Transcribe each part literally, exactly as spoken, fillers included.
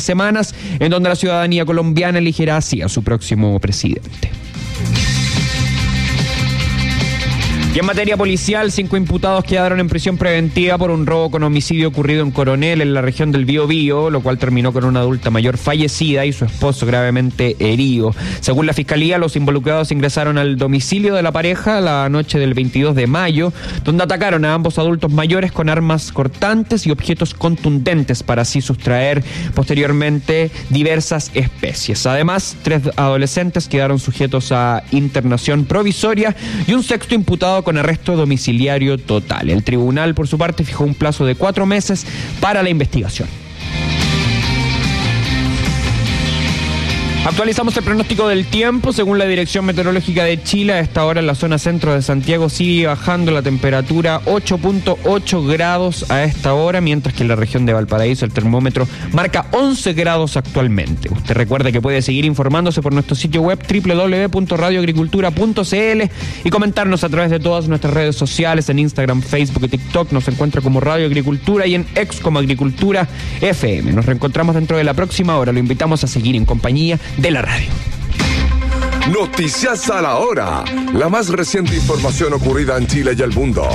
semanas, en donde la ciudadanía colombiana elegirá así a su próximo presidente. Y en materia policial, cinco imputados quedaron en prisión preventiva por un robo con homicidio ocurrido en Coronel, en la región del Biobío, lo cual terminó con una adulta mayor fallecida y su esposo gravemente herido. Según la Fiscalía, los involucrados ingresaron al domicilio de la pareja la noche del veintidós de mayo, donde atacaron a ambos adultos mayores con armas cortantes y objetos contundentes para así sustraer posteriormente diversas especies. Además, tres adolescentes quedaron sujetos a internación provisoria y un sexto imputado con arresto domiciliario total. El tribunal, por su parte, fijó un plazo de cuatro meses para la investigación. Actualizamos el pronóstico del tiempo. Según la Dirección Meteorológica de Chile, a esta hora en la zona centro de Santiago sigue bajando la temperatura, ocho punto ocho grados a esta hora, mientras que en la región de Valparaíso el termómetro marca once grados actualmente. Usted recuerde que puede seguir informándose por nuestro sitio web doble u doble u doble u punto radio agricultura punto c l y comentarnos a través de todas nuestras redes sociales, en Instagram, Facebook y TikTok. Nos encuentra como Radio Agricultura y en X como Agricultura F M. Nos reencontramos dentro de la próxima hora. Lo invitamos a seguir en compañía de la radio. Noticias a la hora. La más reciente información ocurrida en Chile y el mundo.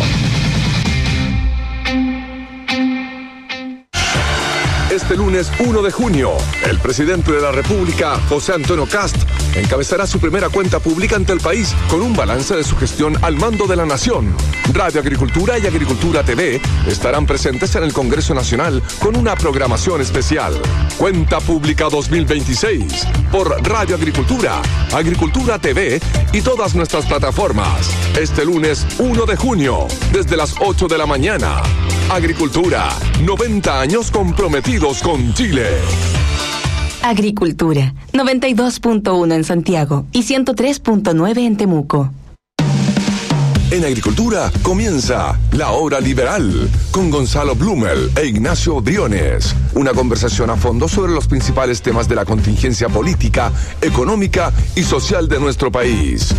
Este lunes uno de junio, el presidente de la República, José Antonio Kast, encabezará su primera cuenta pública ante el país con un balance de su gestión al mando de la nación. Radio Agricultura y Agricultura T V estarán presentes en el Congreso Nacional con una programación especial. Cuenta Pública dos mil veintiséis por Radio Agricultura, Agricultura T V y todas nuestras plataformas. Este lunes uno de junio, desde las ocho de la mañana. Agricultura, noventa años comprometidos con Chile. Agricultura, noventa y dos punto uno en Santiago y ciento tres punto nueve en Temuco. En Agricultura comienza La Hora Liberal con Gonzalo Blumel e Ignacio Briones. Una conversación a fondo sobre los principales temas de la contingencia política, económica y social de nuestro país.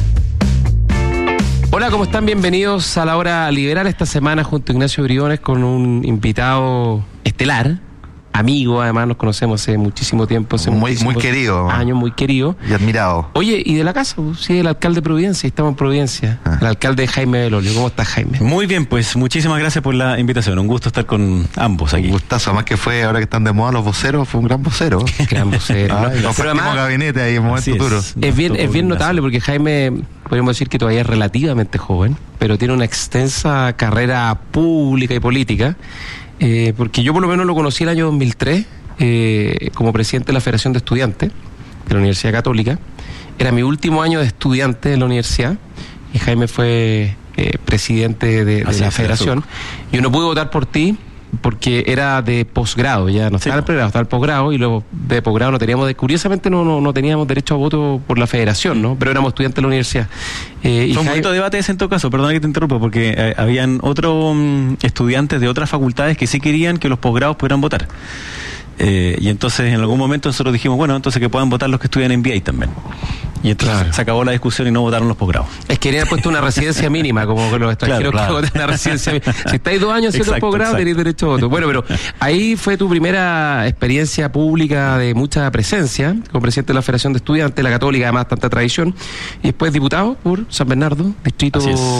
Hola, ¿cómo están? Bienvenidos a La Hora Liberal esta semana junto a Ignacio Briones con un invitado estelar, amigo, además nos conocemos hace muchísimo tiempo, hace muy, muy querido. Años, muy querido. Y admirado. Oye, ¿y de la casa? Sí, el alcalde de Providencia, estamos en Providencia. Ah. El alcalde Jaime Belolio. ¿Cómo estás, Jaime? Muy bien, pues muchísimas gracias por la invitación. Un gusto estar con ambos aquí. Un gustazo, además que fue, ahora que están de moda los voceros, fue un gran vocero. Gran vocero. Ah, no, pero además, gabinete ahí en momento duro. Es, es bien, es bien notable porque Jaime, podríamos decir que todavía es relativamente joven, pero tiene una extensa carrera pública y política, eh, porque yo por lo menos lo conocí el año dos mil tres, eh, como presidente de la Federación de Estudiantes de la Universidad Católica. Era mi último año de estudiante en la universidad y Jaime fue eh, presidente de, de la federación. Yo no pude votar por ti porque era de posgrado, ya no estaba sí. el pregrado, estaba el posgrado, y luego de posgrado no teníamos, de, curiosamente no, no, no teníamos derecho a voto por la federación, ¿no? Pero éramos estudiantes de la universidad. Eh, y Fue un momento de debate ese en todo caso, perdona que te interrumpa, porque eh, habían otros um, estudiantes de otras facultades que sí querían que los posgrados pudieran votar. Eh, y entonces en algún momento nosotros dijimos, bueno, entonces que puedan votar los que estudian en V I también. Y entonces claro. se acabó la discusión y no votaron los posgrados. Es que habían puesto una residencia mínima, como con los extranjeros claro, claro. que votan una residencia mínima. Si estáis dos años haciendo posgrado, tenéis derecho a voto. Bueno, pero ahí fue tu primera experiencia pública de mucha presencia, como presidente de la Federación de Estudiantes, la Católica, además tanta tradición, y después diputado por San Bernardo, distrito...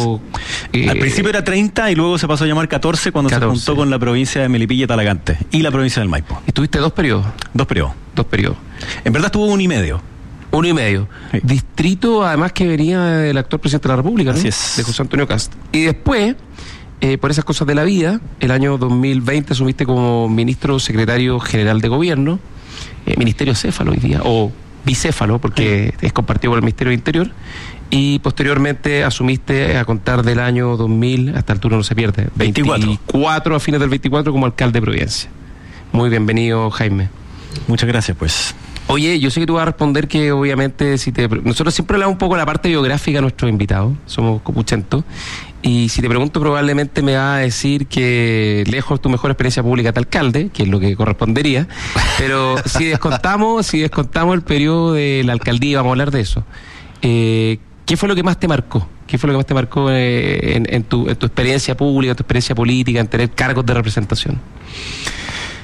Eh, Al principio era treinta y luego se pasó a llamar catorce cuando catorce. Se juntó con la provincia de Melipilla y Talagante y la provincia del Maipo. ¿Y tuviste dos periodos? Dos periodos. Dos periodos. En verdad estuvo uno y medio. Uno y medio. Sí. Distrito, además, que venía del actual presidente de la República, ¿no? Así es. De José Antonio Kast. Y después, eh, por esas cosas de la vida, el año dos mil veinte asumiste como ministro secretario general de gobierno, eh, ministerio céfalo hoy día, o bicéfalo, porque sí. es compartido con el Ministerio del Interior, y posteriormente asumiste a contar del año dos mil, hasta el turno no se pierde, veinticuatro. veinticuatro, a fines del veinticuatro, como alcalde de Providencia. Muy bienvenido, Jaime. Muchas gracias, pues. Oye, yo sé que tú vas a responder que obviamente si te... Nosotros siempre hablamos un poco de la parte biográfica de nuestros invitados, somos copuchentos, y si te pregunto probablemente me vas a decir que lejos tu mejor experiencia pública de alcalde, que es lo que correspondería, pero si descontamos, si descontamos el periodo de la alcaldía, vamos a hablar de eso, eh, ¿qué fue lo que más te marcó? ¿Qué fue lo que más te marcó eh, en, en, tu, en tu experiencia pública, en tu experiencia política, en tener cargos de representación?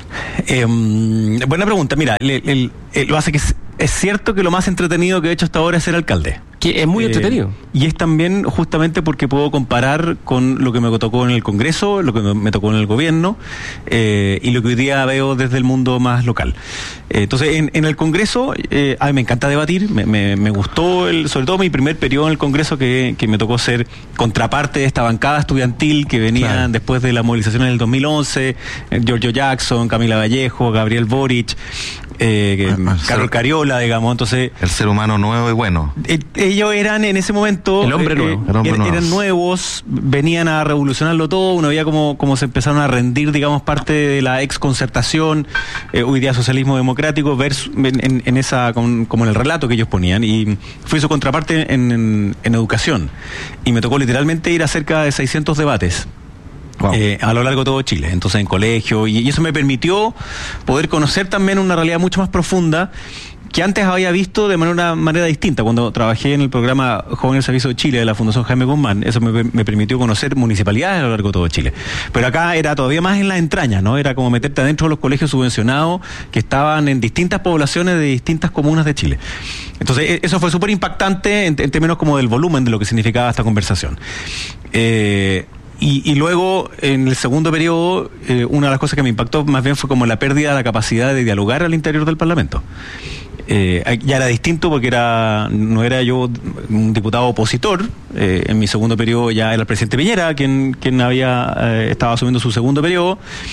Eh, buena pregunta. Mira, el, el, el, lo hace que es, es cierto que lo más entretenido que he hecho hasta ahora es ser alcalde. Que es muy eh, entretenido. Y es también justamente porque puedo comparar con lo que me tocó en el Congreso, lo que me tocó en el gobierno eh, y lo que hoy día veo desde el mundo más local. Eh, entonces, en, en el Congreso, eh, a mí me encanta debatir, me, me, me gustó, el, sobre todo mi primer periodo en el Congreso, que, que me tocó ser contraparte de esta bancada estudiantil que venían claro. después de la movilización en el dos mil once, Giorgio Jackson, Camila Vallejo, Gabriel Boric, eh, bueno, Carol Cariola, digamos. Entonces, el ser humano nuevo y bueno. Eh, ellos eran en ese momento el hombre nuevo, eh, el hombre er, nuevo. eran nuevos, venían a revolucionarlo todo. Uno veía como, como se empezaron a rendir, digamos, parte de la ex concertación, eh, hoy día socialismo democrático, versus, en, en, en esa con, como en el relato que ellos ponían. Y fui su contraparte en, en, en educación y me tocó literalmente ir a cerca de seiscientos debates. Wow. Eh, a lo largo de todo Chile, entonces en colegio, y, y eso me permitió poder conocer también una realidad mucho más profunda que antes había visto de manera, manera distinta. Cuando trabajé en el programa Jóvenes al Servicio de Chile de la Fundación Jaime Guzmán, eso me, me permitió conocer municipalidades a lo largo de todo Chile. Pero acá era todavía más en la entraña, ¿no? Era como meterte adentro de los colegios subvencionados que estaban en distintas poblaciones de distintas comunas de Chile. Entonces, eso fue súper impactante en, en términos como del volumen de lo que significaba esta conversación. Eh... Y, y luego, en el segundo periodo, eh, una de las cosas que me impactó más bien fue como la pérdida de la capacidad de dialogar al interior del Parlamento. Eh, ya era distinto porque era no era yo un diputado opositor. Eh, en mi segundo periodo ya era el presidente Piñera quien, quien había eh, estaba asumiendo su segundo periodo.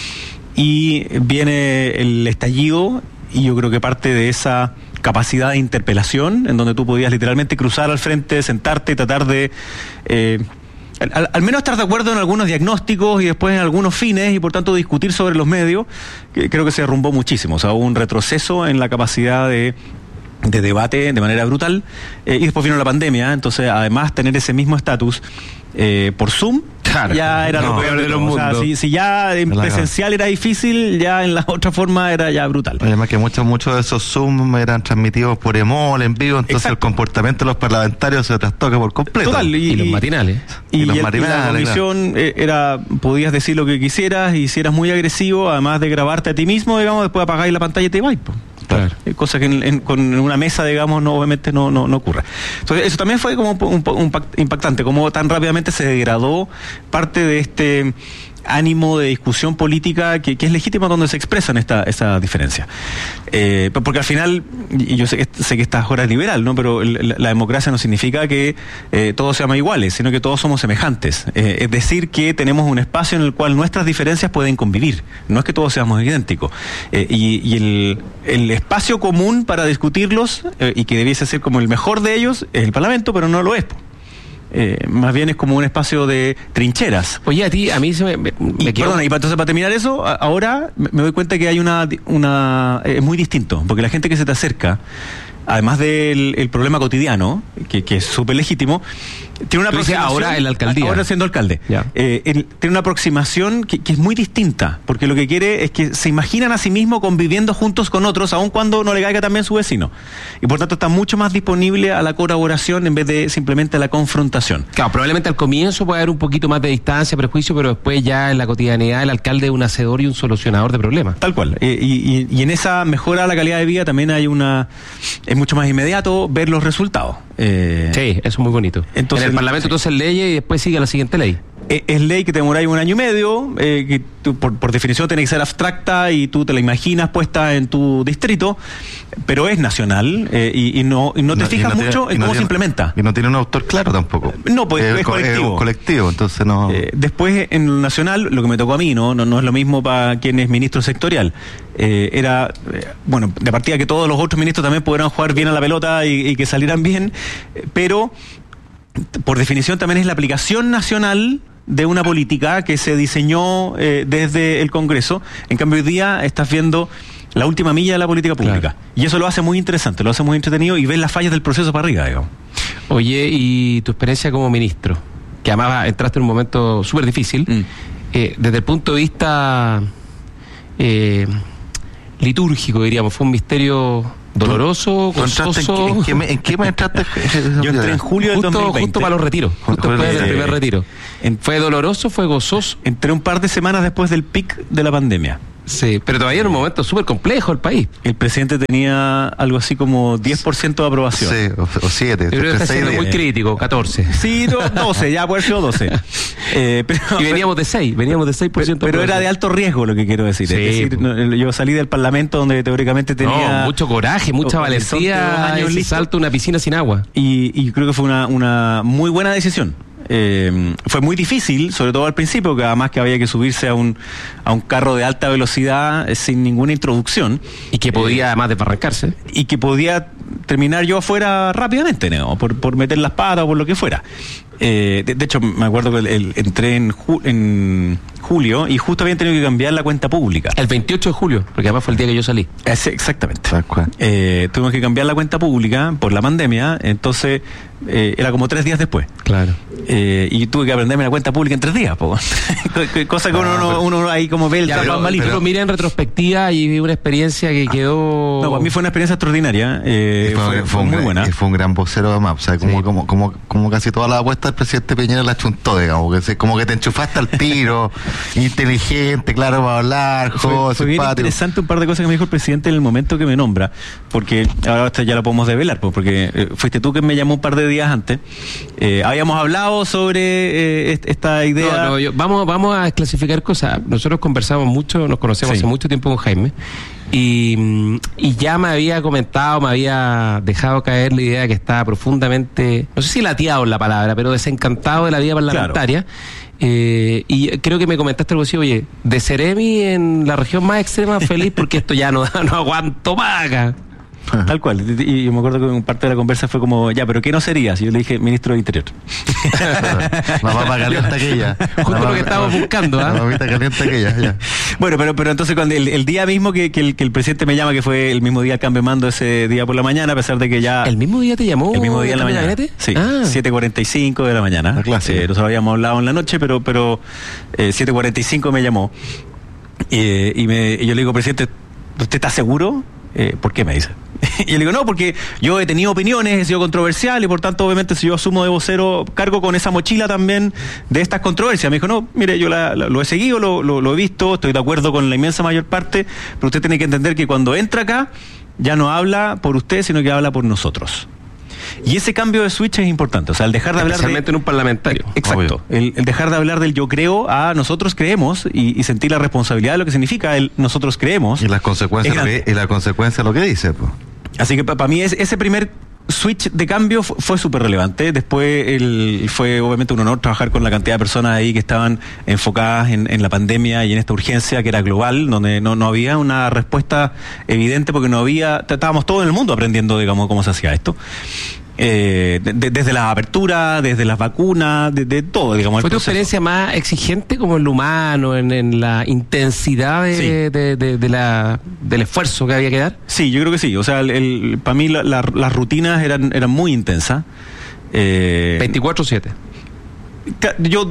Y viene el estallido, y yo creo que parte de esa capacidad de interpelación, en donde tú podías literalmente cruzar al frente, sentarte y tratar de... Eh, Al, al menos estar de acuerdo en algunos diagnósticos y después en algunos fines, y por tanto discutir sobre los medios, que creo que se derrumbó muchísimo. O sea, hubo un retroceso en la capacidad de, de debate de manera brutal, eh, y después vino la pandemia. Entonces, además, tener ese mismo estatus eh, por Zoom, claro, ya era no, lo peor de los mundos. O sea, si, si ya en presencial era difícil, ya en la otra forma era ya brutal. Además que muchos muchos de esos Zoom eran transmitidos por Emol, en vivo, entonces exacto. el comportamiento de los parlamentarios se trastoca por completo. Total, y, y los matinales. Y, y, los y, matinales, y la comisión claro. era, podías decir lo que quisieras, y si eras muy agresivo, además de grabarte a ti mismo, digamos, después apagáis la pantalla y te vais. Claro. Cosa que en, en, con una mesa, digamos, no, obviamente no, no, no ocurre. Entonces, eso también fue como un, un, un impactante, como tan rápidamente se degradó parte de este ánimo de discusión política que, que es legítima donde se expresan esta, esta diferencia. Eh, porque al final, y yo sé, sé que esta ahora es liberal, ¿no? Pero la, la democracia no significa que eh, todos seamos iguales, sino que todos somos semejantes. Eh, es decir, que tenemos un espacio en el cual nuestras diferencias pueden convivir. No es que todos seamos idénticos. Eh, y y el, el espacio común para discutirlos, eh, y que debiese ser como el mejor de ellos, es el Parlamento, pero no lo es. Eh, más bien es como un espacio de trincheras. Oye, a ti, a mí se me... me, y, me perdona, y para, entonces para terminar eso, a, ahora me doy cuenta que hay una... una es eh, muy distinto, porque la gente que se te acerca, además del el problema cotidiano, que, que es súper legítimo, tiene una aproximación... ahora en la alcaldía. Ahora siendo alcalde. Eh, el, tiene una aproximación que, que es muy distinta, porque lo que quiere es que se imaginan a sí mismos conviviendo juntos con otros, aun cuando no le caiga también su vecino. Y por tanto está mucho más disponible a la colaboración en vez de simplemente a la confrontación. Claro, probablemente al comienzo puede haber un poquito más de distancia, prejuicio, pero después ya en la cotidianidad el alcalde es un hacedor y un solucionador de problemas. Tal cual. Eh, y, y, y en esa mejora de la calidad de vida también hay una... es mucho más inmediato ver los resultados. Eh, sí, eso es muy bonito. Entonces, en el Parlamento sí. entonces leyes y después sigue la siguiente ley. Eh, es ley que te demoráis un año y medio, eh, que tú, por, por definición tiene que ser abstracta y tú te la imaginas puesta en tu distrito, pero es nacional, eh, y, y no y no te no, fijas no mucho tiene, en cómo tiene, se implementa. Y no tiene un autor claro tampoco. No, pues eh, es colectivo. Es un colectivo, entonces no... Eh, después en lo nacional, lo que me tocó a mí, no no, no es lo mismo para quien es ministro sectorial. Eh, era, eh, bueno, de partida que todos los otros ministros también pudieran jugar bien a la pelota y, y que salieran bien, eh, pero por definición también es la aplicación nacional de una política que se diseñó eh, desde el Congreso. En cambio, hoy día estás viendo la última milla de la política pública. Claro. Y eso lo hace muy interesante, lo hace muy entretenido, y ves las fallas del proceso para arriba, digamos. Oye, y tu experiencia como ministro, que además entraste en un momento súper difícil, mm. eh, desde el punto de vista eh, litúrgico, diríamos, fue un misterio... doloroso, gozoso. ¿En qué, en qué, en qué me entraste? Yo entré en julio del justo, dos mil veinte. Justo para los retiros. Justo después del primer retiro. ¿Fue doloroso? ¿Fue gozoso? Entré un par de semanas después del pic de la pandemia. Sí, pero todavía en un momento súper complejo el país. El presidente tenía algo así como diez por ciento de aprobación. Sí, o siete. Yo creo que está siendo muy crítico, catorce. Sí, no, doce, ya puede haber sido doce. Eh, pero, y veníamos de seis, veníamos de seis por ciento. Pero, pero era de alto riesgo lo que quiero decir. Sí, es decir, no, yo salí del Parlamento donde teóricamente tenía... No, mucho coraje, mucha valentía, ese salto a una piscina sin agua. Y, y creo que fue una, una muy buena decisión. Eh, fue muy difícil, sobre todo al principio, que además que había que subirse a un a un carro de alta velocidad eh, sin ninguna introducción. Y que podía eh, además desbarrancarse. Y que podía terminar yo afuera rápidamente, ¿no? por, por meter las patas o por lo que fuera. Eh, de, de hecho, me acuerdo que el, el, entré en, ju, en julio y justo habían tenido que cambiar la cuenta pública. El veintiocho de julio, porque además fue el día que yo salí. Es, exactamente. Eh, tuvimos que cambiar la cuenta pública por la pandemia, entonces eh, era como tres días después. Claro. Eh, y tuve que aprenderme la cuenta pública en tres días, po. Cosa que uno, no, uno ahí como ve el ya, pero, malito. Pero mira en retrospectiva y una experiencia que quedó... No, para mí fue una experiencia extraordinaria. Eh, fue, fue, fue, fue un muy gran, buena. Fue un gran vocero además, o sea, como, sí. como, como, como casi todas las apuestas el presidente Piñera la chuntó, digamos, que se, como que te enchufaste al tiro, inteligente, claro para hablar, joven, fue bien interesante un par de cosas que me dijo el presidente en el momento que me nombra, porque ahora esto ya lo podemos develar, pues, porque eh, fuiste tú que me llamó un par de días antes, eh, habíamos hablado sobre eh, esta idea... No, no, yo, vamos, vamos a clasificar cosas. Nosotros conversamos mucho, nos conocemos sí. hace mucho tiempo con Jaime, y, y ya me había comentado, me había dejado caer la idea de que estaba profundamente, no sé si lateado en la palabra, pero desencantado de la vida parlamentaria. Claro. Eh, y creo que me comentaste algo así, oye, de Ceremi en la región más extrema, feliz porque esto ya no, no aguanto más acá. Tal cual, y yo me acuerdo que en parte de la conversa fue como, ya, pero ¿qué no serías? Y yo le dije, ministro de Interior. La papa caliente aquella. Justo lo que estábamos buscando, ¿ah? ¿eh? La papita caliente aquella, ya. Bueno, pero, pero entonces cuando el, el día mismo que, que, el, que el presidente me llama, que fue el mismo día el cambio de mando ese día por la mañana, a pesar de que ya... ¿El mismo día te llamó? El mismo día en la mañana. Gabinete? Sí, ah. siete cuarenta y cinco de la mañana. La clase. Eh, nosotros habíamos hablado en la noche, pero, pero eh, siete cuarenta y cinco me llamó. Eh, y, me, y yo le digo, presidente, ¿usted está seguro? Eh, ¿Por qué me dice? Y yo le digo, no, porque yo he tenido opiniones, he sido controversial y por tanto, obviamente, si yo asumo de vocero, cargo con esa mochila también de estas controversias. Me dijo, no, mire, yo la, la, lo he seguido, lo, lo, lo he visto, estoy de acuerdo con la inmensa mayor parte, pero usted tiene que entender que cuando entra acá, ya no habla por usted, sino que habla por nosotros. Y ese cambio de switch es importante, o sea, el dejar de hablar especialmente de, en un parlamentario. Exacto, el, el dejar de hablar del yo creo a nosotros creemos y, y sentir la responsabilidad de lo que significa el nosotros creemos. Y las consecuencias, lo que, y la consecuencia de lo que dice, pues. Así que para pa mí es, ese primer switch de cambio fue, fue súper relevante. Después el, fue obviamente un honor trabajar con la cantidad de personas ahí que estaban enfocadas en, en la pandemia y en esta urgencia que era global, donde no, no había una respuesta evidente porque no había, estábamos todos en el mundo aprendiendo, digamos, cómo se hacía esto. Eh, de, de, desde la apertura, desde las vacunas, de, de todo, digamos. ¿Fue tu experiencia más exigente como en lo humano, en, en la intensidad de, sí. de, de, de la, del esfuerzo que había que dar? Sí, yo creo que sí. O sea, el, el, para mí la, la, las rutinas eran, eran muy intensas. Eh, veinticuatro siete. Yo...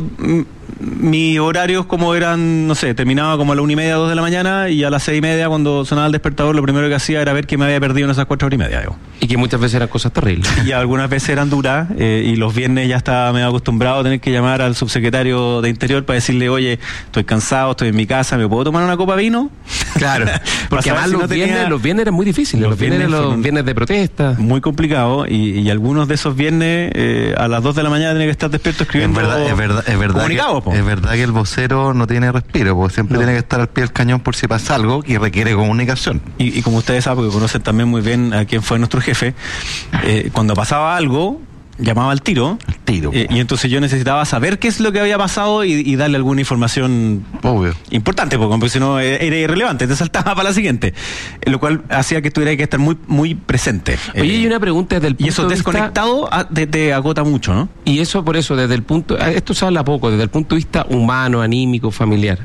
Mis horarios como eran, no sé, terminaba como a la una y media, dos de la mañana y a las seis y media cuando sonaba el despertador lo primero que hacía era ver que me había perdido en esas cuatro horas y media. Digo. Y que muchas veces eran cosas terribles. Y algunas veces eran duras eh, y los viernes ya estaba medio acostumbrado a tener que llamar al subsecretario de Interior para decirle, oye, estoy cansado, estoy en mi casa, ¿me puedo tomar una copa de vino? Claro, porque además si los, no viernes, tenía... los viernes eran muy difíciles, los, los viernes, viernes los viernes de protesta. Muy complicado y, y algunos de esos viernes eh, a las dos de la mañana tenía que estar despierto escribiendo es verdad, es verdad, es verdad comunicados. Que, es verdad que el vocero no tiene respiro, porque siempre no. tiene que estar al pie del cañón por si pasa algo que requiere comunicación. Y, y como ustedes saben, porque conocen también muy bien a quién fue nuestro jefe, eh, cuando pasaba algo, llamaba al tiro. Al tiro. Eh, y entonces yo necesitaba saber qué es lo que había pasado y, y darle alguna información obvio importante, porque, porque si no era irrelevante, te saltaba para la siguiente. Eh, lo cual hacía que tuviera que estar muy muy presente. Oye, eh, y una pregunta desde el punto y eso de desconectado vista... a, te, te agota mucho, ¿no? Y eso por eso, desde el punto... Esto se habla poco, desde el punto de vista humano, anímico, familiar.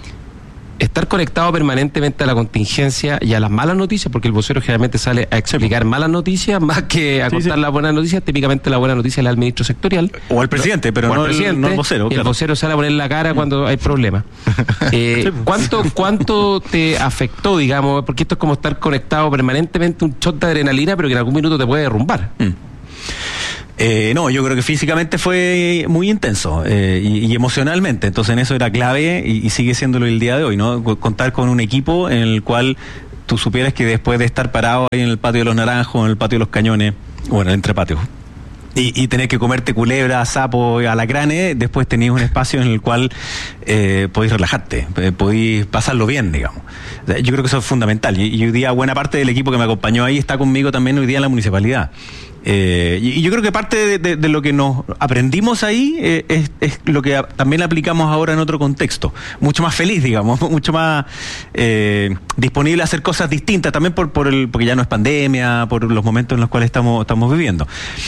Estar conectado permanentemente a la contingencia y a las malas noticias, porque el vocero generalmente sale a explicar malas noticias más que a sí, contar sí. las buenas noticias. Típicamente la buena noticia la da el ministro sectorial. O al presidente, pero no, presidente, el, no el vocero. Y claro. El vocero sale a poner la cara cuando hay problemas. eh, sí. ¿cuánto, ¿Cuánto te afectó, digamos? Porque esto es como estar conectado permanentemente, un shot de adrenalina, pero que en algún minuto te puede derrumbar. Mm. Eh, no, yo creo que físicamente fue muy intenso eh, y, y emocionalmente, entonces en eso era clave y, y sigue siéndolo el día de hoy, ¿no? Contar con un equipo en el cual tú supieras que después de estar parado ahí en el patio de los Naranjos, en el patio de los Cañones, bueno, entre patios, y, y tener que comerte culebra, sapo, alacranes, después tenías un espacio en el cual eh, podéis relajarte, eh, podéis pasarlo bien, digamos. O sea, yo creo que eso es fundamental y, y hoy día buena parte del equipo que me acompañó ahí está conmigo también hoy día en la municipalidad. Eh, y, y yo creo que parte de, de, de lo que nos aprendimos ahí eh, es, es lo que a, también aplicamos ahora en otro contexto, mucho más feliz, digamos, mucho más eh, disponible a hacer cosas distintas, también por, por el, porque ya no es pandemia, por los momentos en los cuales estamos, estamos viviendo.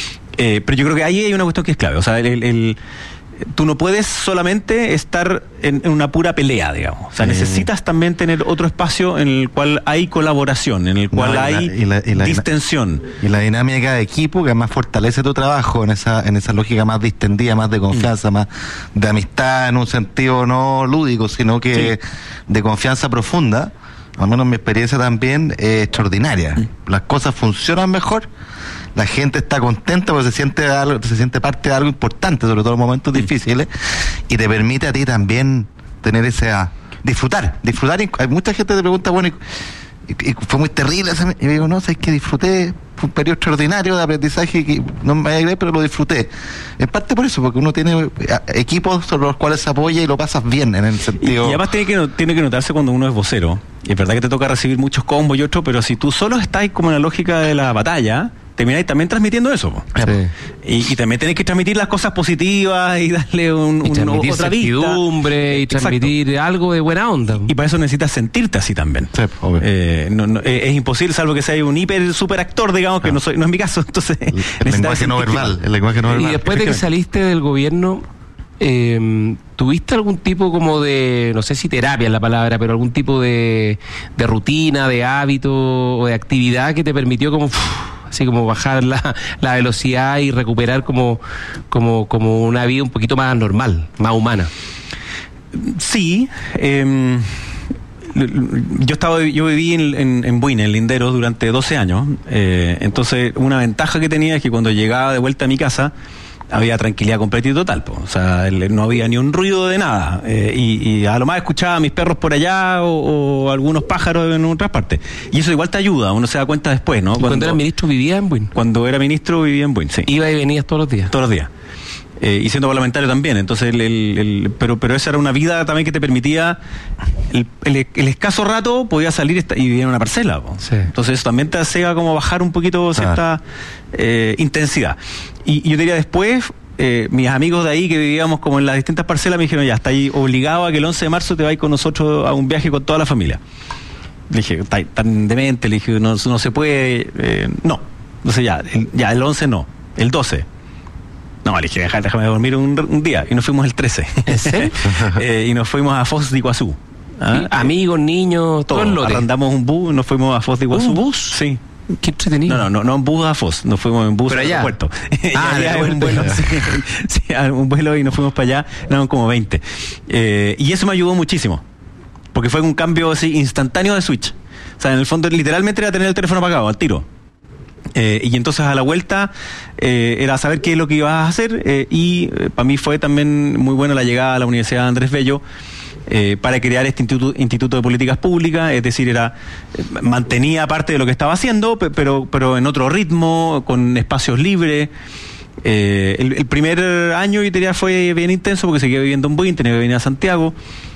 Eh, pero yo creo que ahí hay una cuestión que es clave, o sea, el, el, el tú no puedes solamente estar en, en una pura pelea, digamos. O sea, sí. necesitas también tener otro espacio en el cual hay colaboración, en el cual no, y hay la, y la, y la, distensión. Y la dinámica de equipo que además fortalece tu trabajo en esa en esa lógica más distendida, más de confianza, mm. más de amistad en un sentido no lúdico, sino que sí. de confianza profunda. Al menos mi experiencia también es extraordinaria. Mm. Las cosas funcionan mejor. La gente está contenta porque se siente algo, se siente parte de algo importante, sobre todo en momentos difíciles, y te permite a ti también tener ese a disfrutar, disfrutar. Hay mucha gente que te pregunta, bueno, y, y, y fue muy terrible, y yo digo, no, sabes que disfruté, fue un periodo extraordinario de aprendizaje que no me agradé, pero lo disfruté. En parte por eso, porque uno tiene equipos sobre los cuales se apoya y lo pasas bien en el sentido. Y, y además tiene que, tiene que notarse cuando uno es vocero, y es verdad que te toca recibir muchos combos y otros, pero si tú solo estás como en la lógica de la batalla, termináis también transmitiendo eso. Sí. Y, y también tenés que transmitir las cosas positivas y darle un, y un transmitir otra certidumbre y transmitir Exacto. algo de buena onda. Y para eso necesitas sentirte así también. Sí, eh, no, no, es, es imposible, salvo que sea un hiper super actor, digamos, claro. que no soy, no es mi caso. Entonces, el, el lenguaje no verbal, el lenguaje no verbal. Y después de que saliste del gobierno, eh, ¿tuviste algún tipo como de, no sé si terapia es la palabra, pero algún tipo de, de rutina, de hábito o de actividad que te permitió como uff, así como bajar la, la velocidad y recuperar como, como, como una vida un poquito más normal, más humana? Sí, eh, yo estaba yo viví en, en, en Buin, en Linderos, durante doce años, eh, entonces una ventaja que tenía es que cuando llegaba de vuelta a mi casa había tranquilidad completa y total, po. O sea, no había ni un ruido de nada, eh, y, y a lo más escuchaba a mis perros por allá o, o algunos pájaros en otras partes, y eso igual te ayuda, uno se da cuenta después, ¿no? Cuando, cuando eras ministro vivía en Buin. Cuando era ministro vivía en Buin, sí. Iba y venías todos los días. Todos los días. Eh, y siendo parlamentario también, entonces el, el, el, pero pero esa era una vida también que te permitía el, el, el escaso rato podía salir y vivir en una parcela, sí. Entonces eso también te hacía como bajar un poquito cierta ah. eh, intensidad, y, y yo diría después eh, mis amigos de ahí que vivíamos como en las distintas parcelas me dijeron, ya está ahí obligado a que el once de marzo te vayas con nosotros a un viaje con toda la familia. Le dije, está tan demente, le dije, no, no se puede, eh, no, entonces ya, el, ya el once no, el doce. No, le dije, déjame, déjame dormir un, un día. Y nos fuimos el trece. ¿En serio? eh, y nos fuimos a Foz de Iguazú. ¿Ah? Amigos, niños, todo el lote. Arrendamos un bus, nos fuimos a Foz de Iguazú. ¿Un bus? Sí. Qué entretenido. No, no, no, no en bus a Foz, nos fuimos en bus Pero al allá. aeropuerto. Ah, ya, ya, un vuelo, sí, sí, un vuelo y nos fuimos para allá, eran como veinte. Eh, y eso me ayudó muchísimo, porque fue un cambio así instantáneo de switch. O sea, en el fondo literalmente era tener el teléfono apagado, al tiro. Eh, y entonces a la vuelta eh, era saber qué es lo que ibas a hacer, eh, y eh, para mí fue también muy buena la llegada a la Universidad Andrés Bello eh, para crear este instituto, instituto de Políticas Públicas, es decir, era eh, mantenía parte de lo que estaba haciendo, pero, pero en otro ritmo, con espacios libres. Eh, el, el primer año, yo diría, fue bien intenso porque seguía viviendo en Buin, tenía que venir a Santiago.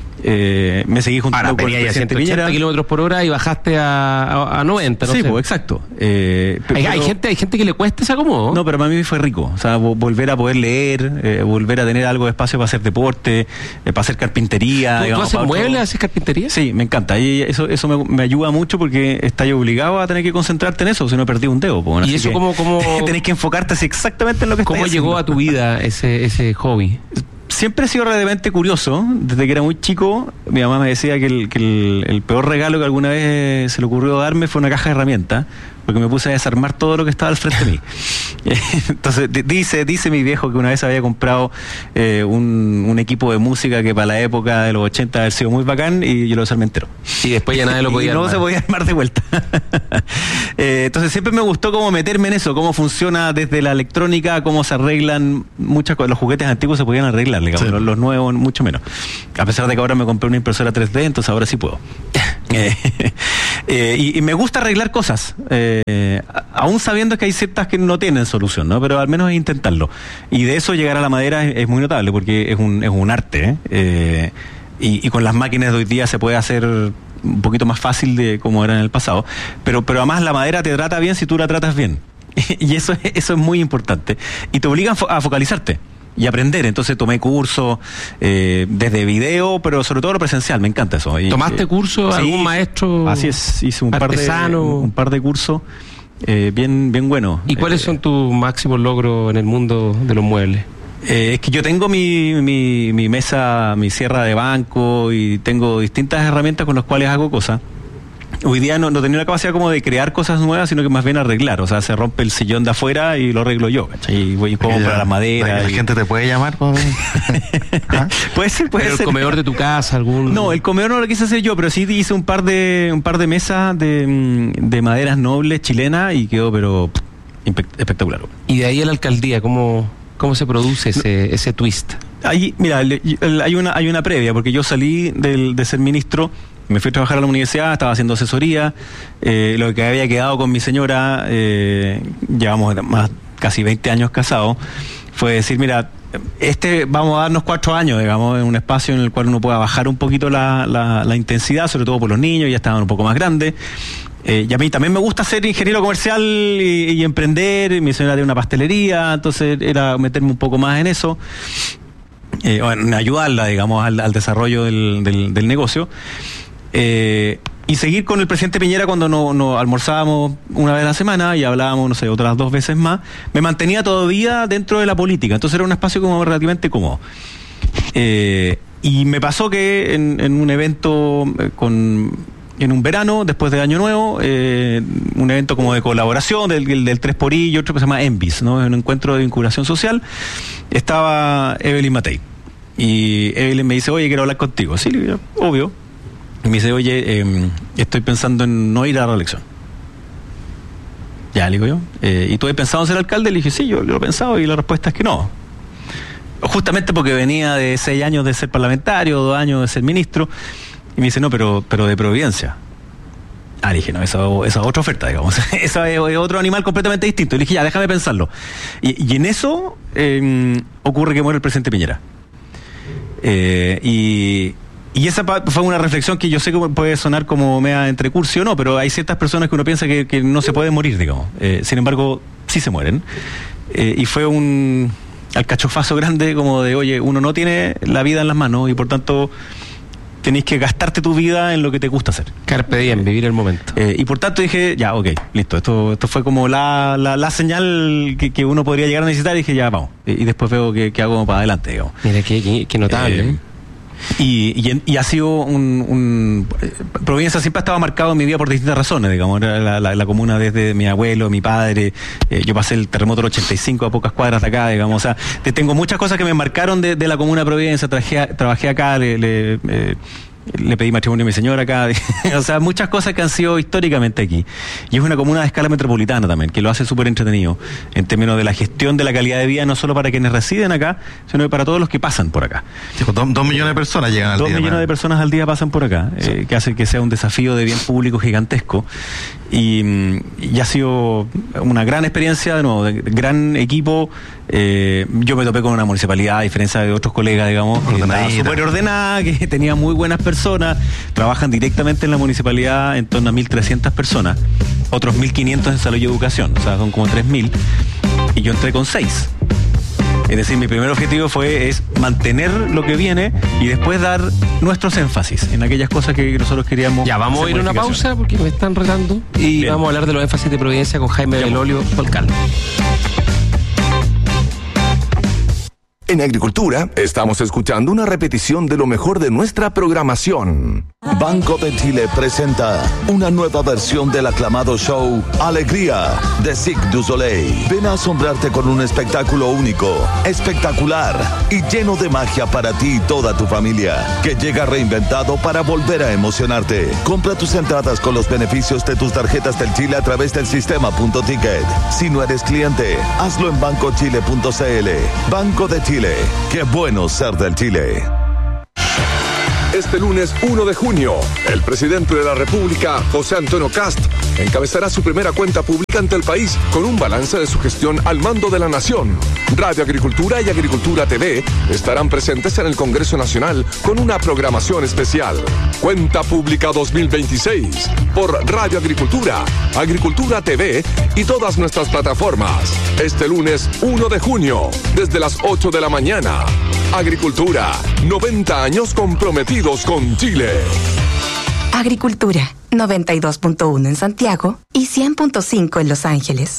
Eh, me seguí juntando Ahora, con el presidente Piñera, kilómetros por hora y bajaste a, a, a noventa, ¿no? Sí, sé. Pues exacto. Eh, hay, pero, hay gente hay gente que le cuesta ese acomodo. No, pero para mí fue rico. O sea, volver a poder leer, eh, volver a tener algo de espacio para hacer deporte, eh, para hacer carpintería. ¿Tú, digamos, ¿tú haces muebles, haces carpintería? Sí, me encanta. Y eso eso me, me ayuda mucho porque estás obligado a tener que concentrarte en eso, si no perdí un dedo. Pues, ¿Y eso cómo, cómo tenés que enfocarte así exactamente en lo que estás haciendo? ¿Cómo llegó a tu vida ese, ese hobby? siempre he sido realmente curioso. Desde que era muy chico, mi mamá me decía que el, que el, el peor regalo que alguna vez se le ocurrió darme fue una caja de herramientas, porque me puse a desarmar todo lo que estaba al frente de mí. Entonces, d- dice dice mi viejo que una vez había comprado eh, un, un equipo de música que para la época de los ochenta había sido muy bacán, y yo lo desarmé entero. Y después ya nadie lo podía Y no armar. se podía armar de vuelta. eh, entonces siempre me gustó cómo meterme en eso, cómo funciona desde la electrónica, cómo se arreglan muchas cosas. Los juguetes antiguos se podían arreglar, digamos, Sí. los, los nuevos mucho menos. A pesar de que ahora me compré una impresora tres D, entonces ahora sí puedo. Eh, eh, y, y me gusta arreglar cosas, eh, a- aún sabiendo que hay ciertas que no tienen solución, ¿no? Pero al menos es intentarlo. Y de eso llegar a la madera es, es muy notable, porque es un, es un arte, ¿eh? Eh, y, y con las máquinas de hoy día se puede hacer un poquito más fácil de como era en el pasado. Pero, pero además la madera te trata bien si tú la tratas bien. Y eso, es- eso es muy importante. Y te obliga a, fo- a focalizarte y aprender. Entonces tomé cursos eh, desde video, pero sobre todo lo presencial. Me encanta eso. Y, ¿Tomaste eh, curso? sí, ¿Algún maestro Así es, hice un par de, artesano? un par de cursos eh, bien, bien buenos. ¿Y cuáles Eh, son tus máximos logros en el mundo de los muebles? Eh, es que yo tengo mi, mi, mi mesa, mi sierra de banco, y tengo distintas herramientas con las cuales hago cosas. Hoy día no, no tenía la capacidad como de crear cosas nuevas, sino que más bien arreglar. O sea, se rompe el sillón de afuera y lo arreglo yo, ¿cachai? Y voy y compro Ya, la madera. La y- gente te puede llamar. po? ¿Ah? Puede ser, puede Pero el ser. comedor de tu casa, algún... No, el comedor no lo quise hacer yo, pero sí hice un par de un par de mesas de, mm, de maderas nobles chilenas, y quedó pero pff, impe- espectacular. Y de ahí a la alcaldía, ¿cómo, cómo se produce ese, ese twist? Ahí, mira, le- el- hay una hay una previa, porque yo salí del, de ser ministro, me fui a trabajar a la universidad, estaba haciendo asesoría, eh, lo que había quedado con mi señora, eh, llevamos más casi veinte años casados, fue decir, mira, este vamos a darnos cuatro años, digamos, en un espacio en el cual uno pueda bajar un poquito la, la, la intensidad, sobre todo por los niños, ya estaban un poco más grandes. Eh, y a mí también me gusta ser ingeniero comercial y, y emprender. Mi señora tiene una pastelería, entonces era meterme un poco más en eso. Eh, bueno, ayudarla, digamos, al, al desarrollo del, del, del negocio. Eh, y seguir con el presidente Piñera cuando nos no almorzábamos una vez a la semana y hablábamos, no sé, otras dos veces más. Me mantenía todavía dentro de la política, entonces era un espacio como relativamente cómodo. Eh, y me pasó que en, en un evento eh, con... en un verano, después de Año Nuevo, eh, un evento como de colaboración del, del, del tres por I y otro que se llama Envis, ¿no? Es un encuentro de vinculación social. Estaba Evelyn Matei. Y Evelyn me dice, oye, quiero hablar contigo. Sí, le digo, obvio. Y me dice, oye, eh, estoy pensando en no ir a la reelección. Ya, le digo yo. Eh, ¿Y tú has pensado en ser alcalde? Le dije, sí, yo lo he pensado, y la respuesta es que no. Justamente porque venía de seis años de ser parlamentario, dos años de ser ministro. Y me dice, no, pero, pero de Providencia. Ah, le dije, no, esa, esa es otra oferta, digamos. Esa es, es otro animal completamente distinto. Y le dije, ya, déjame pensarlo. Y, y en eso eh, ocurre que muere el presidente Piñera. Eh, y, y esa pa- fue una reflexión que yo sé que puede sonar como mea entre cursi o no, pero hay ciertas personas que uno piensa que, que no se pueden morir, digamos. Eh, sin embargo, sí se mueren. Eh, y fue un alcachofazo grande como de, oye, uno no tiene la vida en las manos, y por tanto tenés que gastarte tu vida en lo que te gusta hacer. Carpe diem, vivir el momento. Eh, y por tanto dije, ya, ok, listo, esto esto fue como la, la, la señal que, que uno podría llegar a necesitar, y dije, ya, vamos. Y, y después veo que, que hago para adelante, digamos. Mira, qué, qué, qué notable. Eh, ¿eh? Y, y, en- y ha sido un, un... eh, Providencia siempre ha estado marcado en mi vida por distintas razones, digamos. Era la, la, la comuna desde mi abuelo, mi padre. Eh, yo pasé el terremoto del ochenta y cinco a pocas cuadras de acá, digamos. O sea, te- tengo muchas cosas que me marcaron de, de la comuna de Providencia. Trabajé, trabajé acá, le, le, eh, le pedí matrimonio a mi señora acá. O sea, muchas cosas que han sido históricamente aquí. Y es una comuna de escala metropolitana también, que lo hace súper entretenido en términos de la gestión de la calidad de vida, no solo para quienes residen acá, sino para todos los que pasan por acá. Sí, pues, dos, dos millones de personas llegan al Dos día. millones man. de personas al día pasan por acá, eh, que hace que sea un desafío de bien público gigantesco. Y, mm, y ha sido una gran experiencia, de nuevo, de gran equipo. Eh, yo me topé con una municipalidad, a diferencia de otros colegas, digamos, que estaba Ordenadita. súper ordenada, que tenía muy buenas personas. Trabajan directamente en la municipalidad en torno a mil trescientas personas, otros mil quinientos en salud y educación, o sea, son como tres mil. Y yo entré con seis. Es decir, mi primer objetivo fue es mantener lo que viene y después dar nuestros énfasis en aquellas cosas que nosotros queríamos. Ya, vamos a hacer ir a una modificaciones. pausa porque me están retando. Y Bien. vamos a hablar de los énfasis de Providencia con Jaime Belolio, su alcalde. En Agricultura, estamos escuchando una repetición de lo mejor de nuestra programación. Banco de Chile presenta una nueva versión del aclamado show Alegría de Cirque du Soleil. Ven a asombrarte con un espectáculo único, espectacular y lleno de magia para ti y toda tu familia, que llega reinventado para volver a emocionarte. Compra tus entradas con los beneficios de tus tarjetas del Chile a través del sistema Punto Ticket. Si no eres cliente, hazlo en banco chile punto c l. Banco de Chile. Qué bueno ser del Chile. Este lunes uno de junio, el presidente de la República, José Antonio Kast, encabezará su primera cuenta pública ante el país con un balance de su gestión al mando de la nación. Radio Agricultura y Agricultura T V estarán presentes en el Congreso Nacional con una programación especial. Cuenta Pública dos mil veintiséis por Radio Agricultura, Agricultura T V y todas nuestras plataformas. Este lunes uno de junio, desde las ocho de la mañana. Agricultura, noventa años comprometidos con Chile. Agricultura, noventa y dos punto uno en Santiago y cien punto cinco en Los Ángeles.